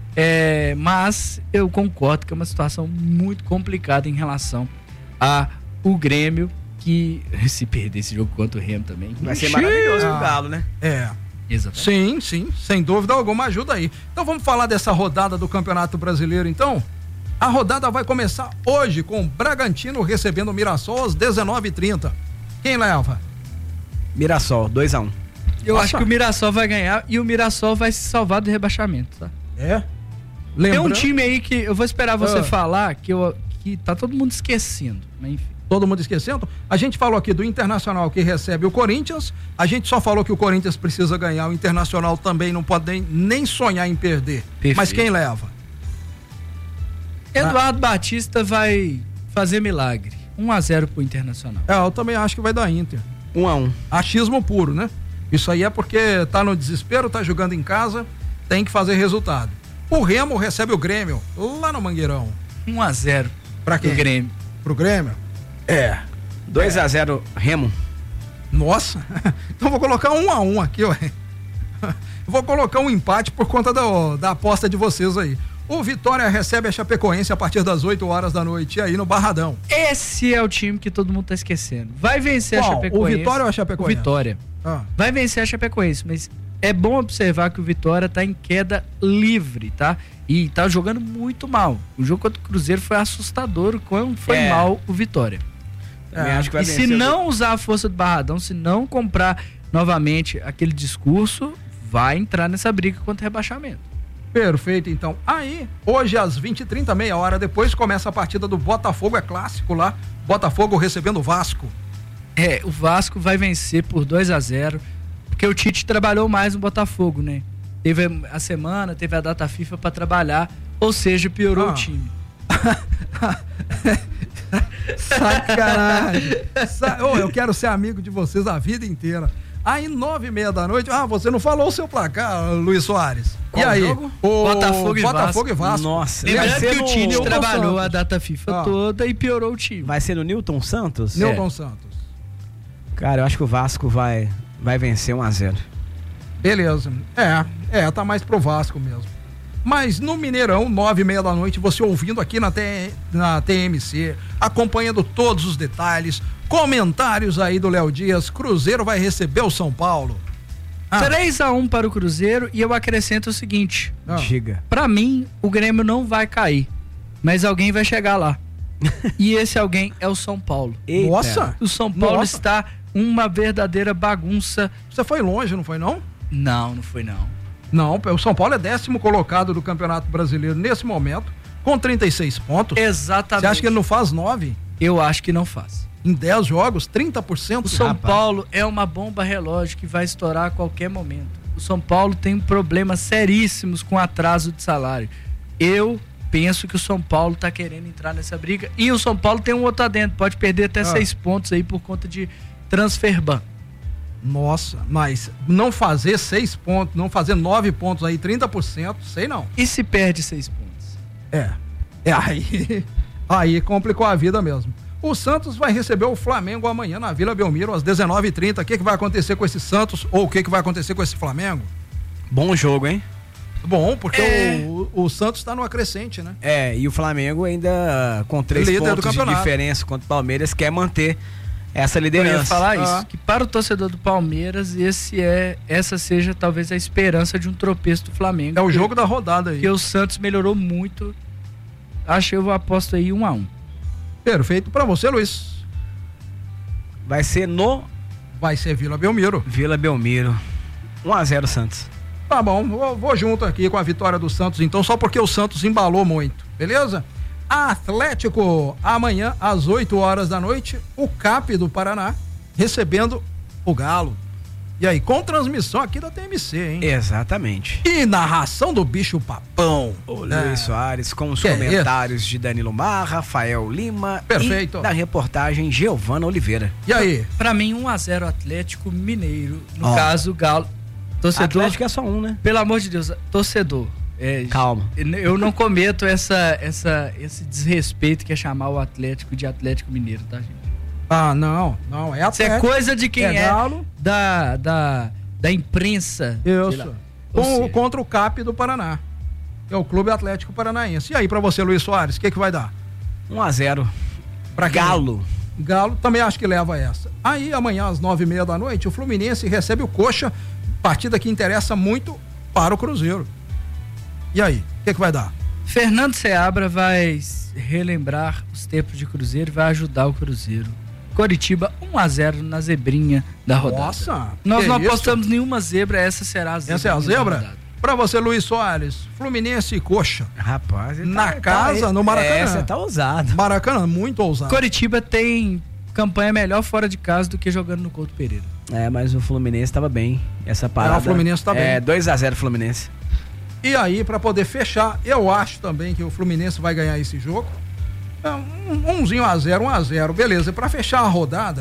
É, mas eu concordo que é uma situação muito complicada em relação a o Grêmio, que se perder esse jogo contra o Remo também. Vai ser Ixi, maravilhoso Ah. pro Galo, né? É. Exatamente. Sim, sim, sem dúvida alguma, ajuda aí. Então vamos falar dessa rodada do Campeonato Brasileiro, então? A rodada vai começar hoje com o Bragantino recebendo o Mirassol às dezenove e trinta. Quem leva? Mirassol, dois a um. Eu Nossa. acho que o Mirassol vai ganhar e o Mirassol vai se salvar do rebaixamento, tá? É? Tem um time aí que eu vou esperar você Ah. falar que, eu, que tá todo mundo esquecendo, mas enfim. Todo mundo esquecendo? A gente falou aqui do Internacional que recebe o Corinthians, a gente só falou que o Corinthians precisa ganhar, o Internacional também não pode nem, nem sonhar em perder. Perfeito. Mas quem leva? Eduardo Batista vai fazer milagre. um a zero pro Internacional. É, eu também acho que vai dar Inter. um a um. Achismo puro, né? Isso aí é porque tá no desespero, tá jogando em casa, tem que fazer resultado. O Remo recebe o Grêmio lá no Mangueirão. um a zero Pra pro quem? Grêmio. Pro Grêmio? É. dois a zero Remo. Nossa, então vou colocar um a um aqui, ó. Vou colocar um empate por conta da, da aposta de vocês aí. O Vitória recebe a Chapecoense a partir das oito horas da noite, aí no Barradão. Esse é o time que todo mundo tá esquecendo. Vai vencer Qual? a Chapecoense. O Vitória ou a Chapecoense? O Vitória. Ah. Vai vencer a Chapecoense, mas é bom observar que o Vitória tá em queda livre, tá? E tá jogando muito mal. O jogo contra o Cruzeiro foi assustador o quão foi É. mal o Vitória. Também acho que vai E se vencer o- não usar a força do Barradão, se não comprar novamente aquele discurso, vai entrar nessa briga contra o rebaixamento. Perfeito, então. Aí, hoje às vinte e trinta, meia hora depois, começa a partida do Botafogo, é clássico lá. Botafogo recebendo o Vasco. É, o Vasco vai vencer por dois a zero, porque o Tite trabalhou mais no Botafogo, né? Teve a semana, teve a data FIFA pra trabalhar, ou seja, piorou Ah. o time. Sacanagem. Sa- Ô, eu quero ser amigo de vocês a vida inteira. Aí, nove e meia da noite, ah, você não falou o seu placar, Luiz Soares. Qual e aí? jogo? O Botafogo e Botafogo Vasco. e Vasco. Nossa, Lembrando vai ser que o no- Tite Newton trabalhou Santos. a data FIFA Ah. toda e piorou o time. Vai ser no Newton Santos? Newton Santos. Cara, eu acho que o Vasco vai, vai vencer um a zero. Beleza. É, é, tá mais pro Vasco mesmo. Mas no Mineirão, nove e meia da noite, você ouvindo aqui na, T- na T M C, acompanhando todos os detalhes, comentários aí do Léo Dias, Cruzeiro vai receber o São Paulo. Ah. três a um para o Cruzeiro e eu acrescento o seguinte: Ah. Diga. pra mim, o Grêmio não vai cair, mas alguém vai chegar lá. E esse alguém é o São Paulo. Eita. Nossa, O São Paulo Nossa. está uma verdadeira bagunça. você foi longe, não foi não? Não, não foi não. Não, o São Paulo é décimo colocado do Campeonato Brasileiro nesse momento, com trinta e seis pontos. Exatamente. Você acha que ele não faz nove? Eu acho que não faz. Em dez jogos, trinta por cento? O São Rapaz. Paulo é uma bomba relógio que vai estourar a qualquer momento. O São Paulo tem problemas seríssimos com atraso de salário. Eu penso que o São Paulo tá querendo entrar nessa briga. E o São Paulo tem um outro adentro, pode perder até Ah. seis pontos aí por conta de transfer ban. Nossa, mas não fazer seis pontos, não fazer nove pontos aí, trinta por cento, sei não. E se perde seis pontos? É. É aí. Aí complicou a vida mesmo. O Santos vai receber o Flamengo amanhã na Vila Belmiro às dezenove e trinta. O que, que vai acontecer com esse Santos ou o que, que vai acontecer com esse Flamengo? Bom jogo, hein? Bom, porque É. o, o Santos tá numa crescente, né? É, e o Flamengo ainda com três Líder do pontos de campeonato. diferença contra o Palmeiras quer manter essa Eu liderança. ia falar Ah. isso, que para o torcedor do Palmeiras, esse é, essa seja talvez a esperança de um tropeço do Flamengo. É o jogo da rodada aí. Porque o Santos melhorou muito. Acho que eu aposto aí um a um. Perfeito pra você, Luiz. Vai ser no Vai ser Vila Belmiro. Vila Belmiro. um a zero Santos. Tá bom, vou, vou junto aqui com a vitória do Santos, então, só porque o Santos embalou muito, beleza? Atlético, amanhã às oito horas da noite, o CAP do Paraná recebendo o Galo. E aí, com transmissão aqui da T M C, hein? Exatamente. E narração do bicho papão. O É. Luiz Soares com os Que é comentários de Danilo Mar, Rafael Lima Perfeito. e da reportagem Giovana Oliveira. E aí? Pra mim, um a zero Atlético Mineiro. No Ó. caso, Galo. Torcedor, Atlético é só um, né? pelo amor de Deus, torcedor. é, Calma. Eu não cometo essa, essa, esse desrespeito que é chamar o Atlético de Atlético Mineiro, tá, gente? Ah, não, não, é Isso é Atlético. coisa de quem é é, Galo. da, da, da imprensa. sei lá. Isso. Ou Com, seja, contra o CAP do Paraná. É o Clube Atlético Paranaense. E aí, pra você, Luiz Soares, o que, que vai dar? um a zero. Pra quem? Galo. Galo também acho que leva essa. Aí amanhã às nove e meia da noite o Fluminense recebe o Coxa, partida que interessa muito para o Cruzeiro. E aí, o que, que vai dar? Fernando Seabra vai relembrar os tempos de Cruzeiro e vai ajudar o Cruzeiro. Coritiba um a zero na zebrinha da rodada. Nossa, Nós que não isso? apostamos nenhuma zebra, essa será a zebra. Essa é a da zebra? rodada. Pra você, Luiz Soares, Fluminense e Coxa. Rapaz, ele Na casa, no Maracanã. Essa tá ousado. Maracanã, muito ousado. Coritiba tem campanha melhor fora de casa do que jogando no Couto Pereira. É, mas o Fluminense tava bem. Essa parada. o Fluminense tá bem. É, dois a zero Fluminense. E aí, pra poder fechar, eu acho também que o Fluminense vai ganhar esse jogo. É, um, umzinho a zero, um a zero, beleza. E pra fechar a rodada,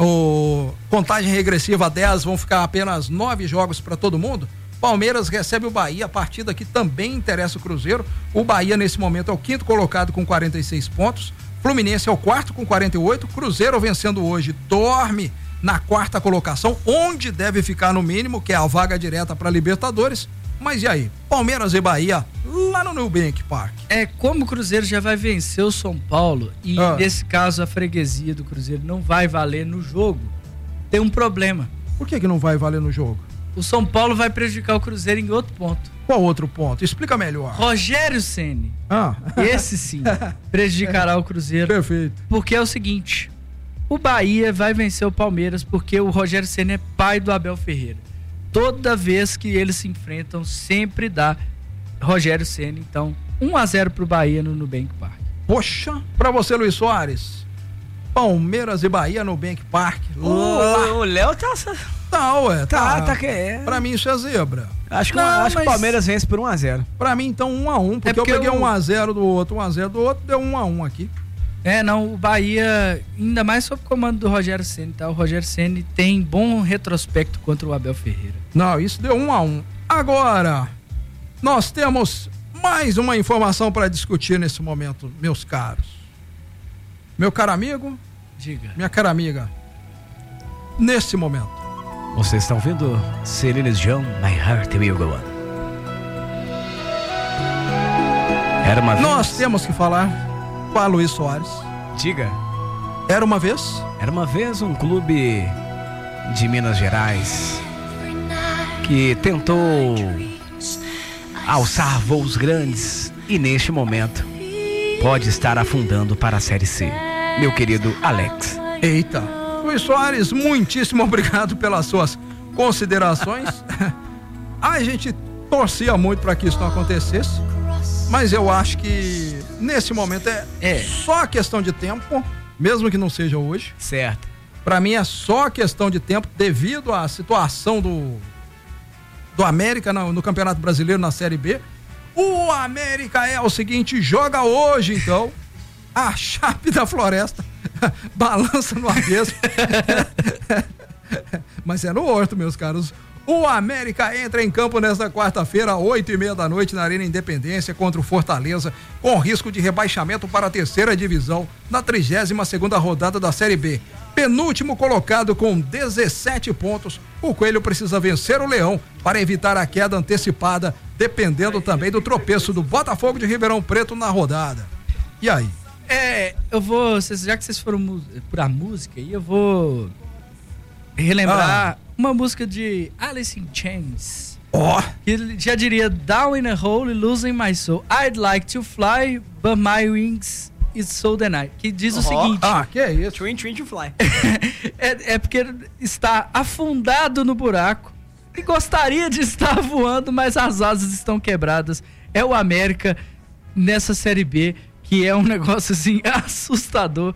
o contagem regressiva dez, vão ficar apenas nove jogos pra todo mundo. Palmeiras recebe o Bahia, a partida que também interessa o Cruzeiro. O Bahia, nesse momento, é o quinto colocado com quarenta e seis pontos. Fluminense é o quarto com quarenta e oito. Cruzeiro, vencendo hoje, dorme na quarta colocação, onde deve ficar no mínimo, que é a vaga direta para Libertadores. Mas e aí? Palmeiras e Bahia, lá lá no Nubank Park. É, como o Cruzeiro já vai vencer o São Paulo e Ah. nesse caso a freguesia do Cruzeiro não vai valer no jogo, tem um problema. Por que que não vai valer no jogo? O São Paulo vai prejudicar o Cruzeiro em outro ponto. Qual outro ponto? Explica melhor. Rogério Ceni, Ah, esse sim, prejudicará o Cruzeiro. perfeito. Porque é o seguinte, o Bahia vai vencer o Palmeiras porque o Rogério Ceni é pai do Abel Ferreira. Toda vez que eles se enfrentam, sempre dá Rogério Ceni. Então, um a zero pro Bahia no Nubank Park. Poxa, pra você, Luiz Soares. Palmeiras e Bahia no Nubank Park. Lá. O Léo tá. Tá, ué. Tá, tá que é. Pra mim isso é zebra. Acho que, Não, acho que mas- o Palmeiras vence por um a zero. Pra mim, então, um a um, porque, É porque eu peguei eu- um a zero do outro, um a zero do outro, deu um a um aqui. É, não, o Bahia, ainda mais sob o comando do Rogério Ceni, tá? O Rogério Ceni tem bom retrospecto contra o Abel Ferreira. Não, isso deu um a um. Agora, nós temos mais uma informação para discutir nesse momento, meus caros. Meu caro amigo, Diga. minha cara amiga, nesse momento. Vocês estão ouvindo Celine Dion, My Heart Will Go On. Era uma vez. Nós temos que falar com a Luiz Soares. Diga. Era uma vez? Era uma vez um clube de Minas Gerais que tentou alçar voos grandes e neste momento pode estar afundando para a Série C. Meu querido Alex. Eita. Luiz Soares, muitíssimo obrigado pelas suas considerações. A gente torcia muito para que isso não acontecesse, mas eu acho que nesse momento é, É. só questão de tempo, mesmo que não seja hoje. Certo. Para mim é só questão de tempo devido à situação do do América no, no Campeonato Brasileiro na Série B. O América é o seguinte, joga hoje então a Chape da Floresta balança no avesso. Mas é no Horto, meus caros. O América entra em campo nesta quarta-feira, oito e meia da noite, na Arena Independência, contra o Fortaleza, com risco de rebaixamento para a terceira divisão, na trigésima segunda rodada da Série B. Penúltimo colocado com dezessete pontos, o Coelho precisa vencer o Leão para evitar a queda antecipada, dependendo também do tropeço do Botafogo de Ribeirão Preto na rodada. E aí? É, eu vou, vocês- já que vocês foram mu- por a música aí, eu vou relembrar uma música de Alice in Chains, Ó, que ele já diria Down in a hole, losing my soul. I'd like to fly, but my wings is so denied. Que diz o Ó. seguinte, ah, que é isso? Twin Twin to Fly. é, é porque ele está afundado no buraco e gostaria de estar voando, mas as asas estão quebradas. É o América nessa Série B, que é um negócio assim assustador.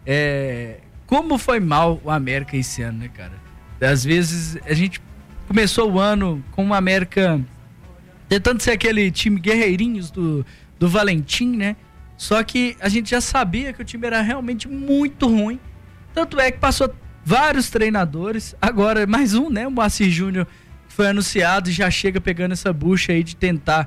É, como foi mal o América esse ano, né, cara? Às vezes a gente começou o ano com o América tentando ser aquele time guerreirinhos do, do Valentim, né? Só que a gente já sabia que o time era realmente muito ruim. Tanto é que passou vários treinadores. Agora mais um, né? O Moacir Júnior foi anunciado e já chega pegando essa bucha aí de tentar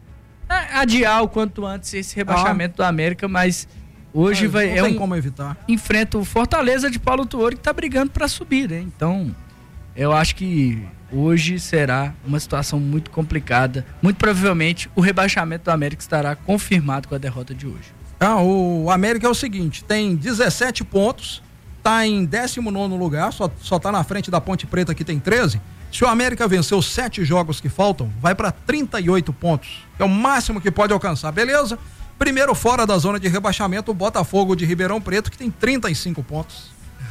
a- adiar o quanto antes esse rebaixamento do América, mas hoje Mas vai não é tem um como evitar. enfrenta o Fortaleza de Paulo Tuori, que tá brigando para subir, né? Então, eu acho que hoje será uma situação muito complicada. Muito provavelmente o rebaixamento do América estará confirmado com a derrota de hoje. Ah, o América é o seguinte, tem dezessete pontos, tá em décimo nono lugar, só, só tá na frente da Ponte Preta, que tem treze. Se o América vencer os sete jogos que faltam, vai para trinta e oito pontos, que é o máximo que pode alcançar, beleza? Primeiro fora da zona de rebaixamento, o Botafogo de Ribeirão Preto, que tem trinta e cinco pontos.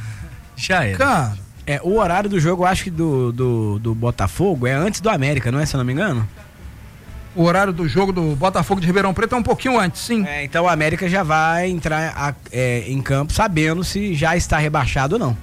Já era. Cara, É, o horário do jogo, eu acho que do, do, do Botafogo é antes do América, não é? Se eu não me engano? o horário do jogo do Botafogo de Ribeirão Preto é um pouquinho antes, sim. É, então o América já vai entrar a- é, em campo sabendo se já está rebaixado ou não.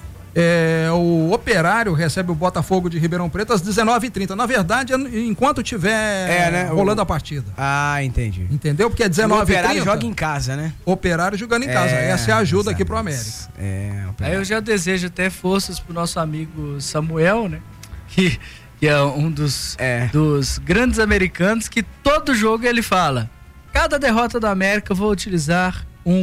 É, o Operário recebe o Botafogo de Ribeirão Preto às dezenove e trinta. Na verdade, é enquanto tiver É, né, rolando o- a partida. Ah, entendi. Entendeu? Porque é O dezenove e Operário trinta. joga em casa, né? Operário jogando em casa. Essa é a ajuda aqui pro América. É, Aí Operário. eu já desejo até forças pro nosso amigo Samuel, né? Que, que é um dos, É. dos grandes americanos que todo jogo ele fala: cada derrota do América eu vou utilizar um,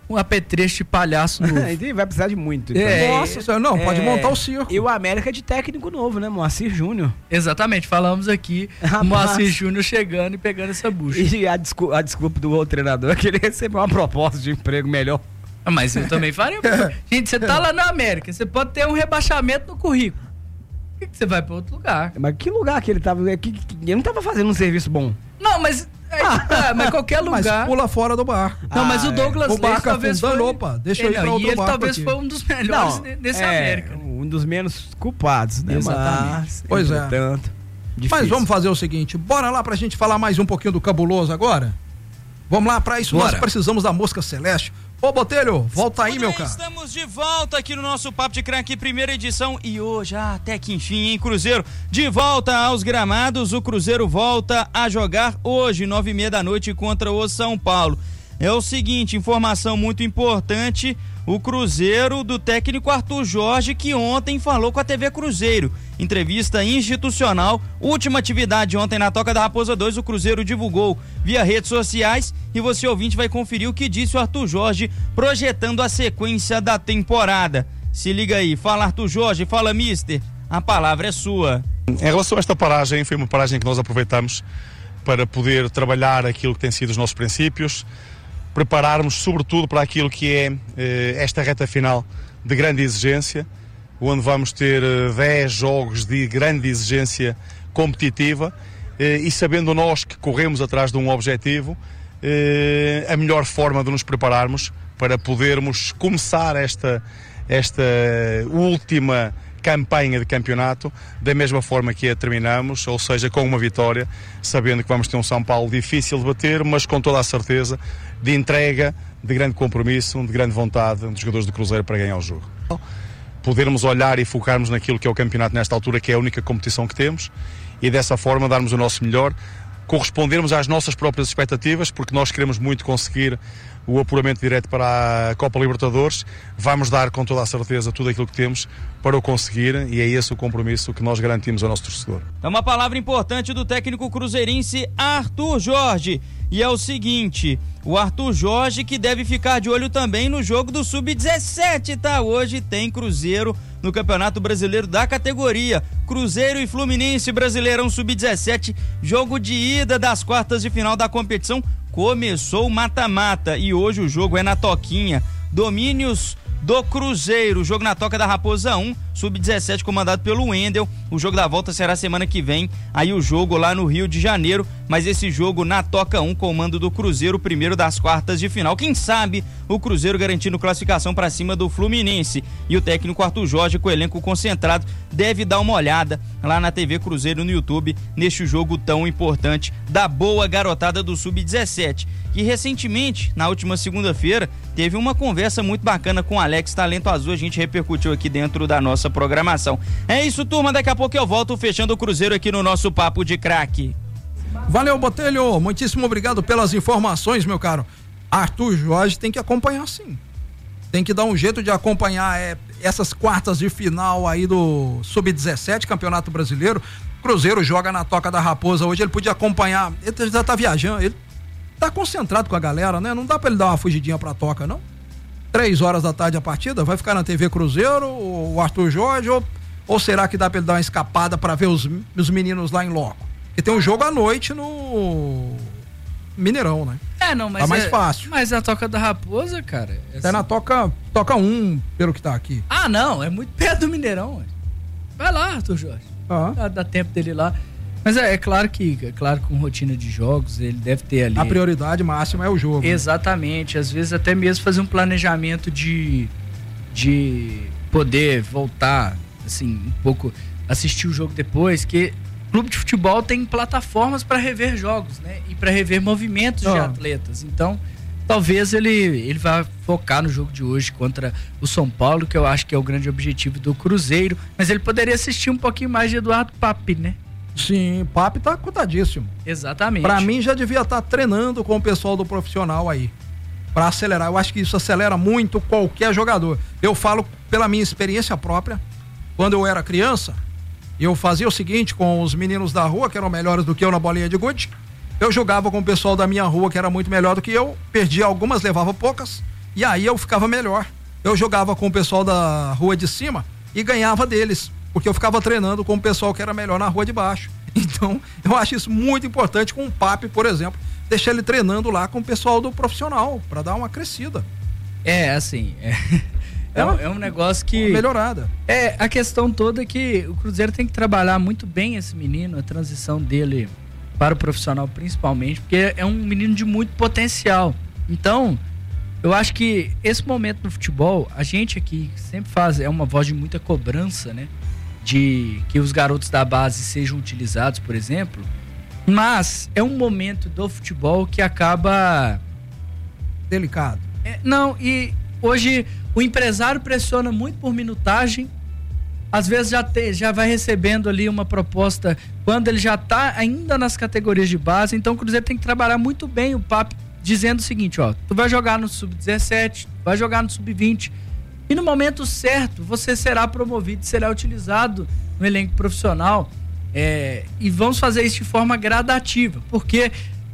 um apetrecho de palhaço novo. Vai precisar de muito. Então. É, Nossa senhora, não, pode é, montar o circo. E o América de técnico novo, né? Moacir Júnior. Exatamente, falamos aqui o Moacir Júnior chegando e pegando essa bucha. E a, desculpa, a desculpa do outro treinador é que ele recebeu uma proposta de emprego melhor. Ah, mas eu também faria. Gente, você tá lá na América, você pode ter um rebaixamento no currículo. Por que, que você vai pra outro lugar? Mas que lugar que ele tava? Que, que, ele não tava fazendo um serviço bom. Não, mas. É, ah, mas qualquer lugar. Mas pula fora do barco. Não, mas Ah, o Douglas é. O Leite barco talvez afundando, foi... opa, deixa é, eu ir não, pra outro E ele barco talvez aqui. foi um dos melhores Não, nesse é, América. Um dos menos culpados, né? Exatamente. Mas, Pois é. Tanto, Mas vamos fazer o seguinte, bora lá pra gente falar mais um pouquinho do Cabuloso agora? Vamos lá, pra isso Bora. nós precisamos da Mosca Celeste. Ô, Botelho, volta aí, Muito meu bem, cara. Estamos de volta aqui no nosso Papo de Craque, primeira edição, e hoje, ah, até que enfim, hein, Cruzeiro, de volta aos gramados. O Cruzeiro volta a jogar hoje, nove e meia da noite, contra o São Paulo. É o seguinte, informação muito importante, o Cruzeiro do técnico Arthur Jorge, que ontem falou com a T V Cruzeiro. Entrevista institucional, última atividade ontem na Toca da Raposa dois, o Cruzeiro divulgou via redes sociais e você ouvinte vai conferir o que disse o Arthur Jorge projetando a sequência da temporada. Se liga aí, fala Arthur Jorge, fala mister, a palavra é sua. Em relação a esta paragem, foi uma paragem que nós aproveitamos para poder trabalhar aquilo que tem sido os nossos princípios, prepararmos sobretudo para aquilo que é eh, esta reta final de grande exigência, onde vamos ter eh, dez jogos de grande exigência competitiva eh, e sabendo nós que corremos atrás de um objetivo, eh, a melhor forma de nos prepararmos para podermos começar esta, esta última campanha de campeonato da mesma forma que a terminamos, ou seja, com uma vitória, sabendo que vamos ter um São Paulo difícil de bater, mas com toda a certeza de entrega, de grande compromisso, de grande vontade dos jogadores do Cruzeiro para ganhar o jogo. Podermos olhar e focarmos naquilo que é o campeonato nesta altura, que é a única competição que temos, e dessa forma darmos o nosso melhor, correspondermos às nossas próprias expectativas, porque nós queremos muito conseguir o apuramento direto para a Copa Libertadores. Vamos dar com toda a certeza tudo aquilo que temos para o conseguir, e é esse o compromisso que nós garantimos ao nosso torcedor. É uma palavra importante do técnico cruzeirense Arthur Jorge, e é o seguinte, o Arthur Jorge que deve ficar de olho também no jogo do sub dezessete, tá? Hoje tem Cruzeiro no Campeonato Brasileiro da categoria, Cruzeiro e Fluminense Brasileirão sub dezessete, jogo de ida das quartas de final da competição. Começou o mata-mata e hoje o jogo é na Toquinha. Domínios do Cruzeiro, jogo na Toca da Raposa um, sub dezessete comandado pelo Wendel. O jogo da volta será semana que vem, aí o jogo lá no Rio de Janeiro, mas esse jogo na Toca um, comando do Cruzeiro, o primeiro das quartas de final. Quem sabe o Cruzeiro garantindo classificação para cima do Fluminense. E o técnico Arthur Jorge, com o elenco concentrado, deve dar uma olhada lá na T V Cruzeiro no YouTube, neste jogo tão importante da boa garotada do sub dezessete. Que recentemente, na última segunda-feira, teve uma conversa muito bacana com o Alex Talento Azul, a gente repercutiu aqui dentro da nossa programação. É isso, turma, daqui a pouco eu volto fechando o Cruzeiro aqui no nosso Papo de Craque. Valeu, Botelho, muitíssimo obrigado pelas informações, meu caro. Arthur Jorge tem que acompanhar sim, tem que dar um jeito de acompanhar é, essas quartas de final aí do sub dezessete, Campeonato Brasileiro. Cruzeiro joga na Toca da Raposa hoje, ele podia acompanhar, ele já tá viajando, ele tá concentrado com a galera, né? Não dá pra ele dar uma fugidinha pra Toca, não? Três horas da tarde a partida, vai ficar na T V Cruzeiro, o Arthur Jorge, ou, ou será que dá pra ele dar uma escapada pra ver os, os meninos lá em loco? Porque tem um jogo à noite no Mineirão, né? É, não, mas tá mais é, fácil. Mas a Toca da Raposa, cara... É Até na Toca, toca um, pelo que tá aqui. Ah, não, é muito perto do Mineirão, ué. Vai lá, Arthur Jorge. Ah. Dá, dá tempo dele lá. Mas é, é claro que, é claro, com rotina de jogos, ele deve ter ali... A prioridade máxima é o jogo. Exatamente, né? Às vezes até mesmo fazer um planejamento de, de poder voltar, assim, um pouco, assistir o jogo depois, que clube de futebol tem plataformas para rever jogos, né? E para rever movimentos ah. de atletas. Então, talvez ele, ele vá focar no jogo de hoje contra o São Paulo, que eu acho que é o grande objetivo do Cruzeiro, mas ele poderia assistir um pouquinho mais de Eduardo Papi, né? Sim, Papi tá cotadíssimo. Exatamente. Pra mim já devia estar tá treinando com o pessoal do profissional aí, pra acelerar. Eu acho que isso acelera muito qualquer jogador. Eu falo pela minha experiência própria. Quando eu era criança, eu fazia o seguinte com os meninos da rua, que eram melhores do que eu na bolinha de gude. Eu jogava com o pessoal da minha rua, que era muito melhor do que eu, perdia algumas, levava poucas, E aí eu ficava melhor. Eu jogava com o pessoal da rua de cima e ganhava deles, porque eu ficava treinando com o pessoal que era melhor na rua de baixo. Então, eu acho isso muito importante com o Pape, por exemplo, deixar ele treinando lá com o pessoal do profissional, para dar uma crescida. É, assim, é, é, um, é um negócio que... Uma melhorada. É, a questão toda é que o Cruzeiro tem que trabalhar muito bem esse menino, a transição dele para o profissional principalmente, porque é um menino de muito potencial. Então, eu acho que esse momento no futebol, a gente aqui sempre faz, é uma voz de muita cobrança, né? De que os garotos da base sejam utilizados, por exemplo, mas é um momento do futebol que acaba... Delicado. É, não, e hoje o empresário pressiona muito por minutagem, às vezes já, te, já vai recebendo ali uma proposta quando ele já está ainda nas categorias de base, então o Cruzeiro tem que trabalhar muito bem o papo, dizendo o seguinte, ó, tu vai jogar no sub dezessete, vai jogar no sub vinte, e no momento certo você será promovido, será utilizado no elenco profissional, é, e vamos fazer isso de forma gradativa, porque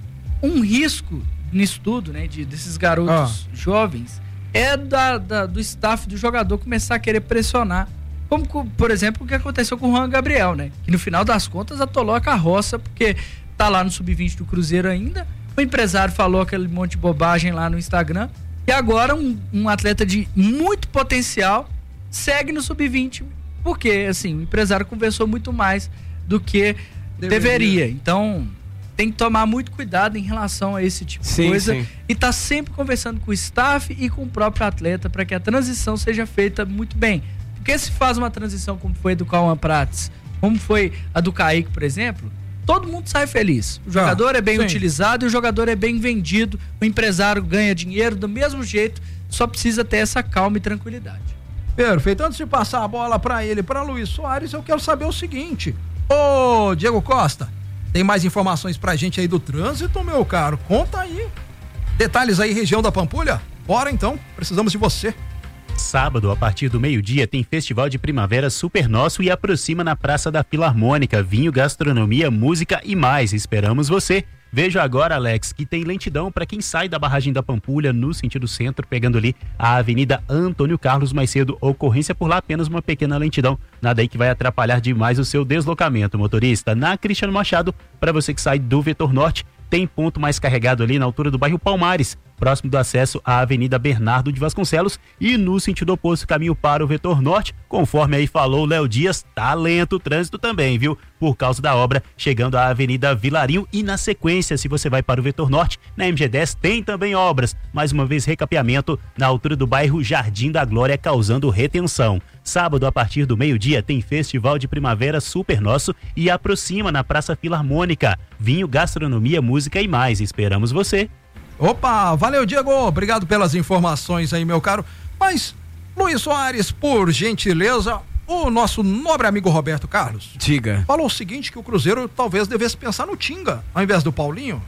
um risco nisso tudo, né, de, desses garotos ah. jovens, é da, da, do staff do jogador começar a querer pressionar, como por exemplo o que aconteceu com o Juan Gabriel, né, que no final das contas atolou a carroça, porque tá lá no sub vinte do Cruzeiro ainda, o empresário falou aquele monte de bobagem lá no Instagram, e agora um, um atleta de muito potencial segue no sub vinte, porque assim, o empresário conversou muito mais do que deveria, deveria. Então tem que tomar muito cuidado em relação a esse tipo sim, de coisa, sim. E tá sempre conversando com o staff e com o próprio atleta para que a transição seja feita muito bem, porque se faz uma transição como foi a do Cauã Prates, como foi a do Kaique, por exemplo, todo mundo sai feliz. O jogador ah, é bem sim. utilizado e o jogador é bem vendido. O empresário ganha dinheiro do mesmo jeito, só precisa ter essa calma e tranquilidade. Perfeito. Antes de passar a bola para ele, para Luiz Soares, eu quero saber o seguinte. Ô, Diego Costa, tem mais informações pra gente aí do trânsito, meu caro? Conta aí. Detalhes aí, região da Pampulha? Bora então, precisamos de você. Sábado, a partir do meio-dia, tem Festival de Primavera Super Nosso e aproxima na Praça da Filarmônica. Vinho, gastronomia, música e mais. Esperamos você. Veja agora, Alex, que tem lentidão para quem sai da barragem da Pampulha no sentido centro, pegando ali a Avenida Antônio Carlos mais cedo. Ocorrência por lá, apenas uma pequena lentidão. Nada aí que vai atrapalhar demais o seu deslocamento, motorista. Na Cristiano Machado, para você que sai do Vetor Norte, tem ponto mais carregado ali na altura do bairro Palmares, próximo do acesso à Avenida Bernardo de Vasconcelos, e no sentido oposto, caminho para o Vetor Norte, conforme aí falou o Léo Dias, tá lento o trânsito também, viu? Por causa da obra, chegando à Avenida Vilarinho, e na sequência, se você vai para o Vetor Norte, na M G dez tem também obras, mais uma vez recapeamento na altura do bairro Jardim da Glória, causando retenção. Sábado, a partir do meio-dia, tem Festival de Primavera Super Nosso e aproxima na Praça Filarmônica. Vinho, gastronomia, música e mais. Esperamos você. Opa, valeu, Diego. Obrigado pelas informações aí, meu caro. Mas, Luiz Soares, por gentileza, o nosso nobre amigo Roberto Carlos. Diga. Falou o seguinte, que o Cruzeiro talvez devesse pensar no Tinga, ao invés do Paulinho.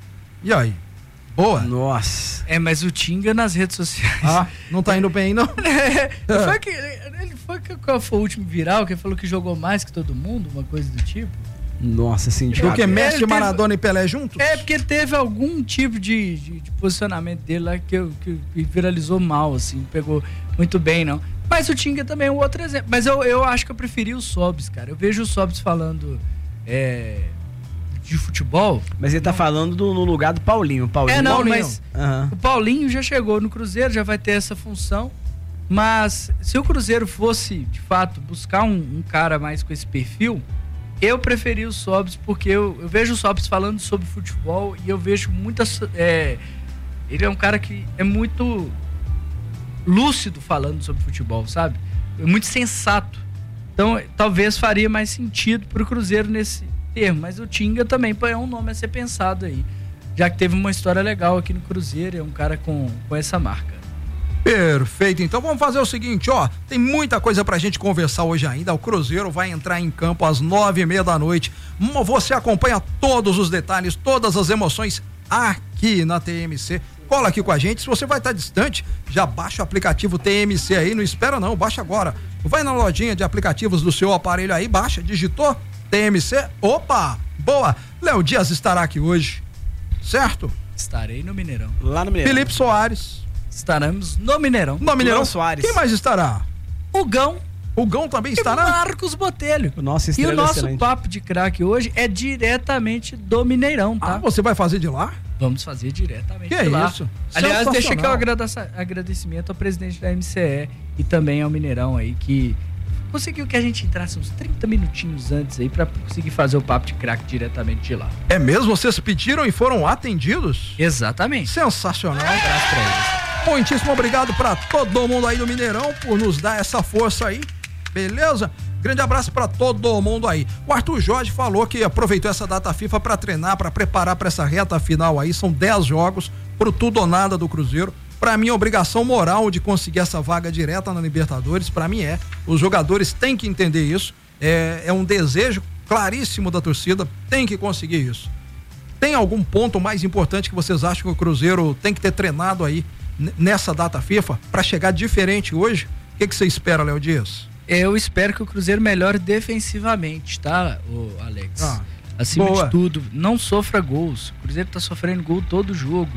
E aí? Boa. Nossa. É, mas o Tinga nas redes sociais. Ah, não tá indo bem, não? é, foi que, ele foi, qual foi o último viral, que ele falou que jogou mais que todo mundo, uma coisa do tipo? Nossa, assim, o que? Messi, teve, Maradona e Pelé juntos? É, porque teve algum tipo de, de, de posicionamento dele lá que, que, que viralizou mal, assim, pegou muito bem, não. Mas o Tinga também é um outro exemplo. Mas eu, eu acho que eu preferi o Sobs, cara. Eu vejo o Sobs falando é, de futebol. Mas ele tá não. falando do, no lugar do Paulinho. Paulinho. É, não, Paulinho. mas uhum. o Paulinho já chegou no Cruzeiro, já vai ter essa função. Mas se o Cruzeiro fosse, de fato, buscar um, um cara mais com esse perfil, eu preferi o Sobs, porque eu, eu vejo o Sobs falando sobre futebol e eu vejo muitas... É, ele é um cara que é muito lúcido falando sobre futebol, sabe? É muito sensato. Então, talvez faria mais sentido pro Cruzeiro nesse termo. Mas o Tinga também é um nome a ser pensado aí. Já que teve uma história legal aqui no Cruzeiro, é um cara com, com essa marca. Perfeito, então vamos fazer o seguinte, ó, tem muita coisa pra gente conversar hoje ainda. O Cruzeiro vai entrar em campo às nove e meia da noite. Você acompanha todos os detalhes, todas as emoções aqui na T M C. Cola aqui com a gente. Se você vai estar distante, já baixa o aplicativo T M C aí, não espera não, baixa agora. Vai na lojinha de aplicativos do seu aparelho aí, baixa, digitou T M C, opa, boa. Léo Dias estará aqui hoje, certo? Estarei no Mineirão. Lá no Mineirão. Felipe Soares. estaremos no Mineirão. No Mineirão. Soares. Quem mais estará? O Gão. O Gão também E estará? Marcos Botelho. O nosso E estrela o nosso excelente. papo de craque hoje é diretamente do Mineirão, tá? Ah, você vai fazer de lá? Vamos fazer diretamente Que de lá. isso? Aliás, deixa aqui o Sensacional. agrada- agradecimento ao presidente da M C E e também ao Mineirão aí, que conseguiu que a gente entrasse uns trinta minutinhos antes aí pra conseguir fazer o papo de craque diretamente de lá. É mesmo? Vocês pediram e foram atendidos? Exatamente. Sensacional. Um abraço pra eles. Muitíssimo obrigado pra todo mundo aí do Mineirão por nos dar essa força aí. Beleza? Grande abraço pra todo mundo aí. O Arthur Jorge falou que aproveitou essa data FIFA pra treinar, pra preparar pra essa reta final aí. São dez jogos pro tudo ou nada do Cruzeiro. Pra mim, a obrigação moral de conseguir essa vaga direta na Libertadores, pra mim é. Os jogadores têm que entender isso. É, é um desejo claríssimo da torcida, tem que conseguir isso. Tem algum ponto mais importante que vocês acham que o Cruzeiro tem que ter treinado aí n- nessa data FIFA pra chegar diferente hoje? O que que você espera, Léo Dias? Eu espero que o Cruzeiro melhore defensivamente, tá, o Alex? Ah, Acima boa. de tudo, não sofra gols. O Cruzeiro tá sofrendo gol todo jogo.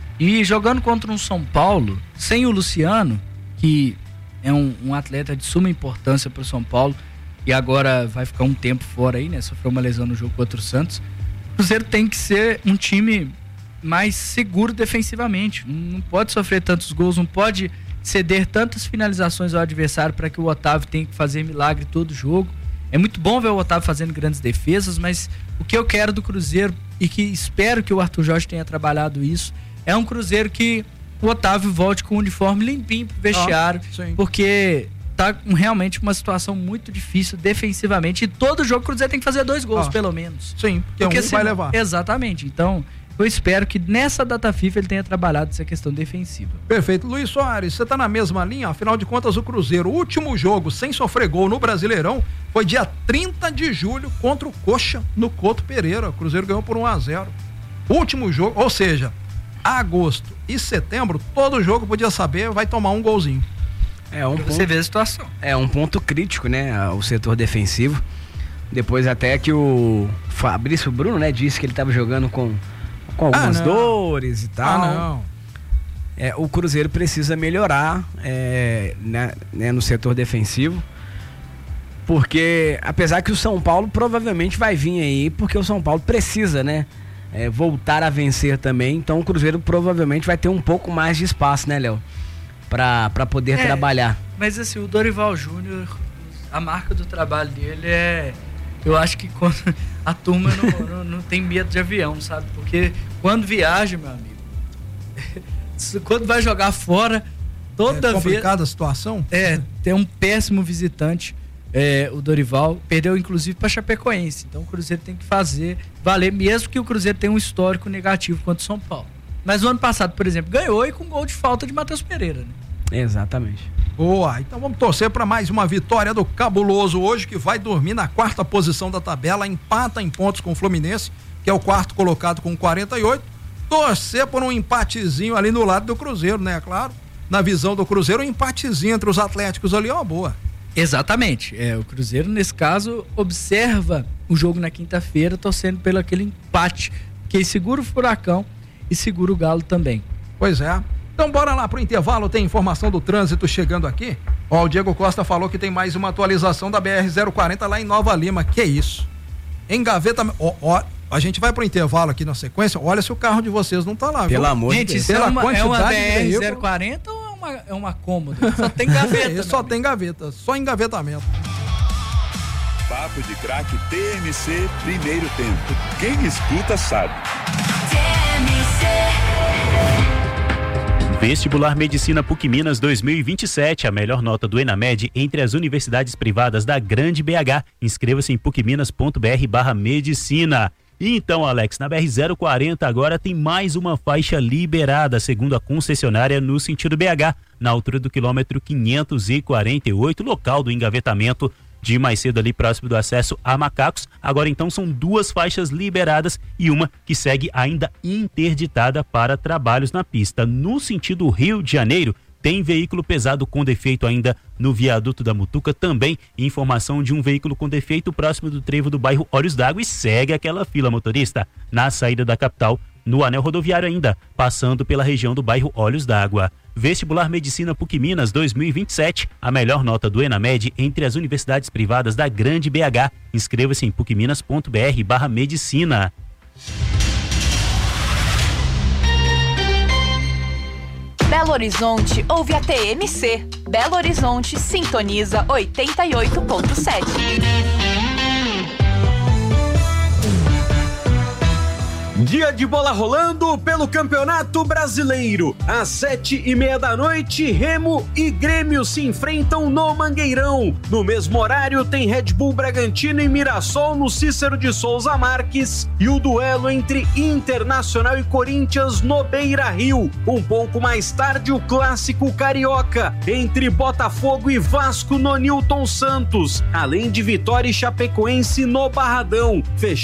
E jogando contra um São Paulo, sem o Luciano, que é um, um atleta de suma importância pro São Paulo, e agora vai ficar um tempo fora aí, né? Sofreu uma lesão no jogo contra o Santos. O Cruzeiro tem que ser um time mais seguro defensivamente. Não pode sofrer tantos gols, não pode ceder tantas finalizações ao adversário para que o Otávio tenha que fazer milagre todo jogo. É muito bom ver o Otávio fazendo grandes defesas, mas o que eu quero do Cruzeiro, e que espero que o Arthur Jorge tenha trabalhado isso, é um Cruzeiro que o Otávio volte com o uniforme limpinho pro vestiário, Ah, sim. porque tá com realmente uma situação muito difícil defensivamente, e todo jogo o Cruzeiro tem que fazer dois gols, Ah. pelo menos. Sim, porque, um vai senão- levar. Exatamente. Então, eu espero que nessa data FIFA ele tenha trabalhado essa questão defensiva. Perfeito. Luiz Soares, você tá na mesma linha? Afinal de contas, o Cruzeiro, o último jogo sem sofrer gol no Brasileirão foi dia trinta de julho contra o Coxa no Couto Pereira. O Cruzeiro ganhou por um a zero. Último jogo, ou seja, agosto e setembro, todo jogo podia saber, vai tomar um golzinho. É um Pra ponto, você ver a situação. é um ponto crítico, né? O setor defensivo. Depois até que o Fabrício Bruno, né, disse que ele estava jogando com, com algumas não. dores e tal. Ah, não. É, o Cruzeiro precisa melhorar é, né, né, no setor defensivo, porque apesar que o São Paulo provavelmente vai vir aí, porque o São Paulo precisa, né, é, voltar a vencer também, então o Cruzeiro provavelmente vai ter um pouco mais de espaço, né, Léo, pra, pra poder É. trabalhar. Mas assim, o Dorival Júnior, a marca do trabalho dele é... Eu acho que quando a turma não, não, não tem medo de avião, sabe? Porque quando viaja, meu amigo, quando vai jogar fora, toda É vez... complicada a situação? É, tem um péssimo visitante, é, o Dorival, perdeu inclusive para Chapecoense, então o Cruzeiro tem que fazer valer, mesmo que o Cruzeiro tenha um histórico negativo contra o São Paulo. Mas o ano passado, por exemplo, ganhou e com gol de falta de Matheus Pereira, né? Exatamente. Boa, então vamos torcer para mais uma vitória do Cabuloso hoje, que vai dormir na quarta posição da tabela, empata em pontos com o Fluminense, que é o quarto colocado com quarenta e oito. Torcer por um empatezinho ali no lado do Cruzeiro, né? Claro, na visão do Cruzeiro, um empatezinho entre os Atléticos ali é uma boa. Exatamente. É, o Cruzeiro, nesse caso, observa o jogo na quinta-feira, torcendo pelo aquele empate, que segura o Furacão e segura o Galo também. Pois é. Então bora lá pro intervalo, tem informação do trânsito chegando aqui. Ó, o Diego Costa falou que tem mais uma atualização da B R zero quarenta lá em Nova Lima. Que isso? Engavetamento. Ó, ó, a gente vai pro intervalo aqui na sequência. Olha se o carro de vocês não tá lá, viu? Pelo amor de Gente, Deus. isso é Pela uma, é uma quantidade de B R veículo. zero quarenta ou é uma, é uma cômoda? Só tem gaveta. Isso só meu tem gaveta, só engavetamento. Papo de Craque T M C Primeiro Tempo. Quem escuta sabe. Vestibular Medicina PUC Minas dois mil e vinte e sete, a melhor nota do ENAMED entre as universidades privadas da Grande B H. Inscreva-se em pucminas ponto br barra medicina. E então, Alex, na B R zero quarenta agora tem mais uma faixa liberada, segundo a concessionária, no sentido B H, na altura do quilômetro quinhentos e quarenta e oito, local do engavetamento de mais cedo ali próximo do acesso a Macacos. Agora então são duas faixas liberadas e uma que segue ainda interditada para trabalhos na pista. No sentido Rio de Janeiro, tem veículo pesado com defeito ainda no viaduto da Mutuca, também informação de um veículo com defeito próximo do trevo do bairro Olhos d'Água, e segue aquela fila, motorista, na saída da capital no anel rodoviário ainda, passando pela região do bairro Olhos d'Água. Vestibular Medicina PUC Minas dois mil e vinte e sete, a melhor nota do ENAMED entre as universidades privadas da Grande B H. Inscreva-se em pucminas.br barra medicina. Belo Horizonte ouve a T M C. Belo Horizonte sintoniza oitenta e oito ponto sete. Dia de bola rolando pelo Campeonato Brasileiro. Às sete e meia da noite, Remo e Grêmio se enfrentam no Mangueirão. No mesmo horário, tem Red Bull Bragantino e Mirassol no Cícero de Souza Marques e o duelo entre Internacional e Corinthians no Beira-Rio. Um pouco mais tarde, o clássico carioca entre Botafogo e Vasco no Newton Santos, além de Vitória e Chapecoense no Barradão. Fechando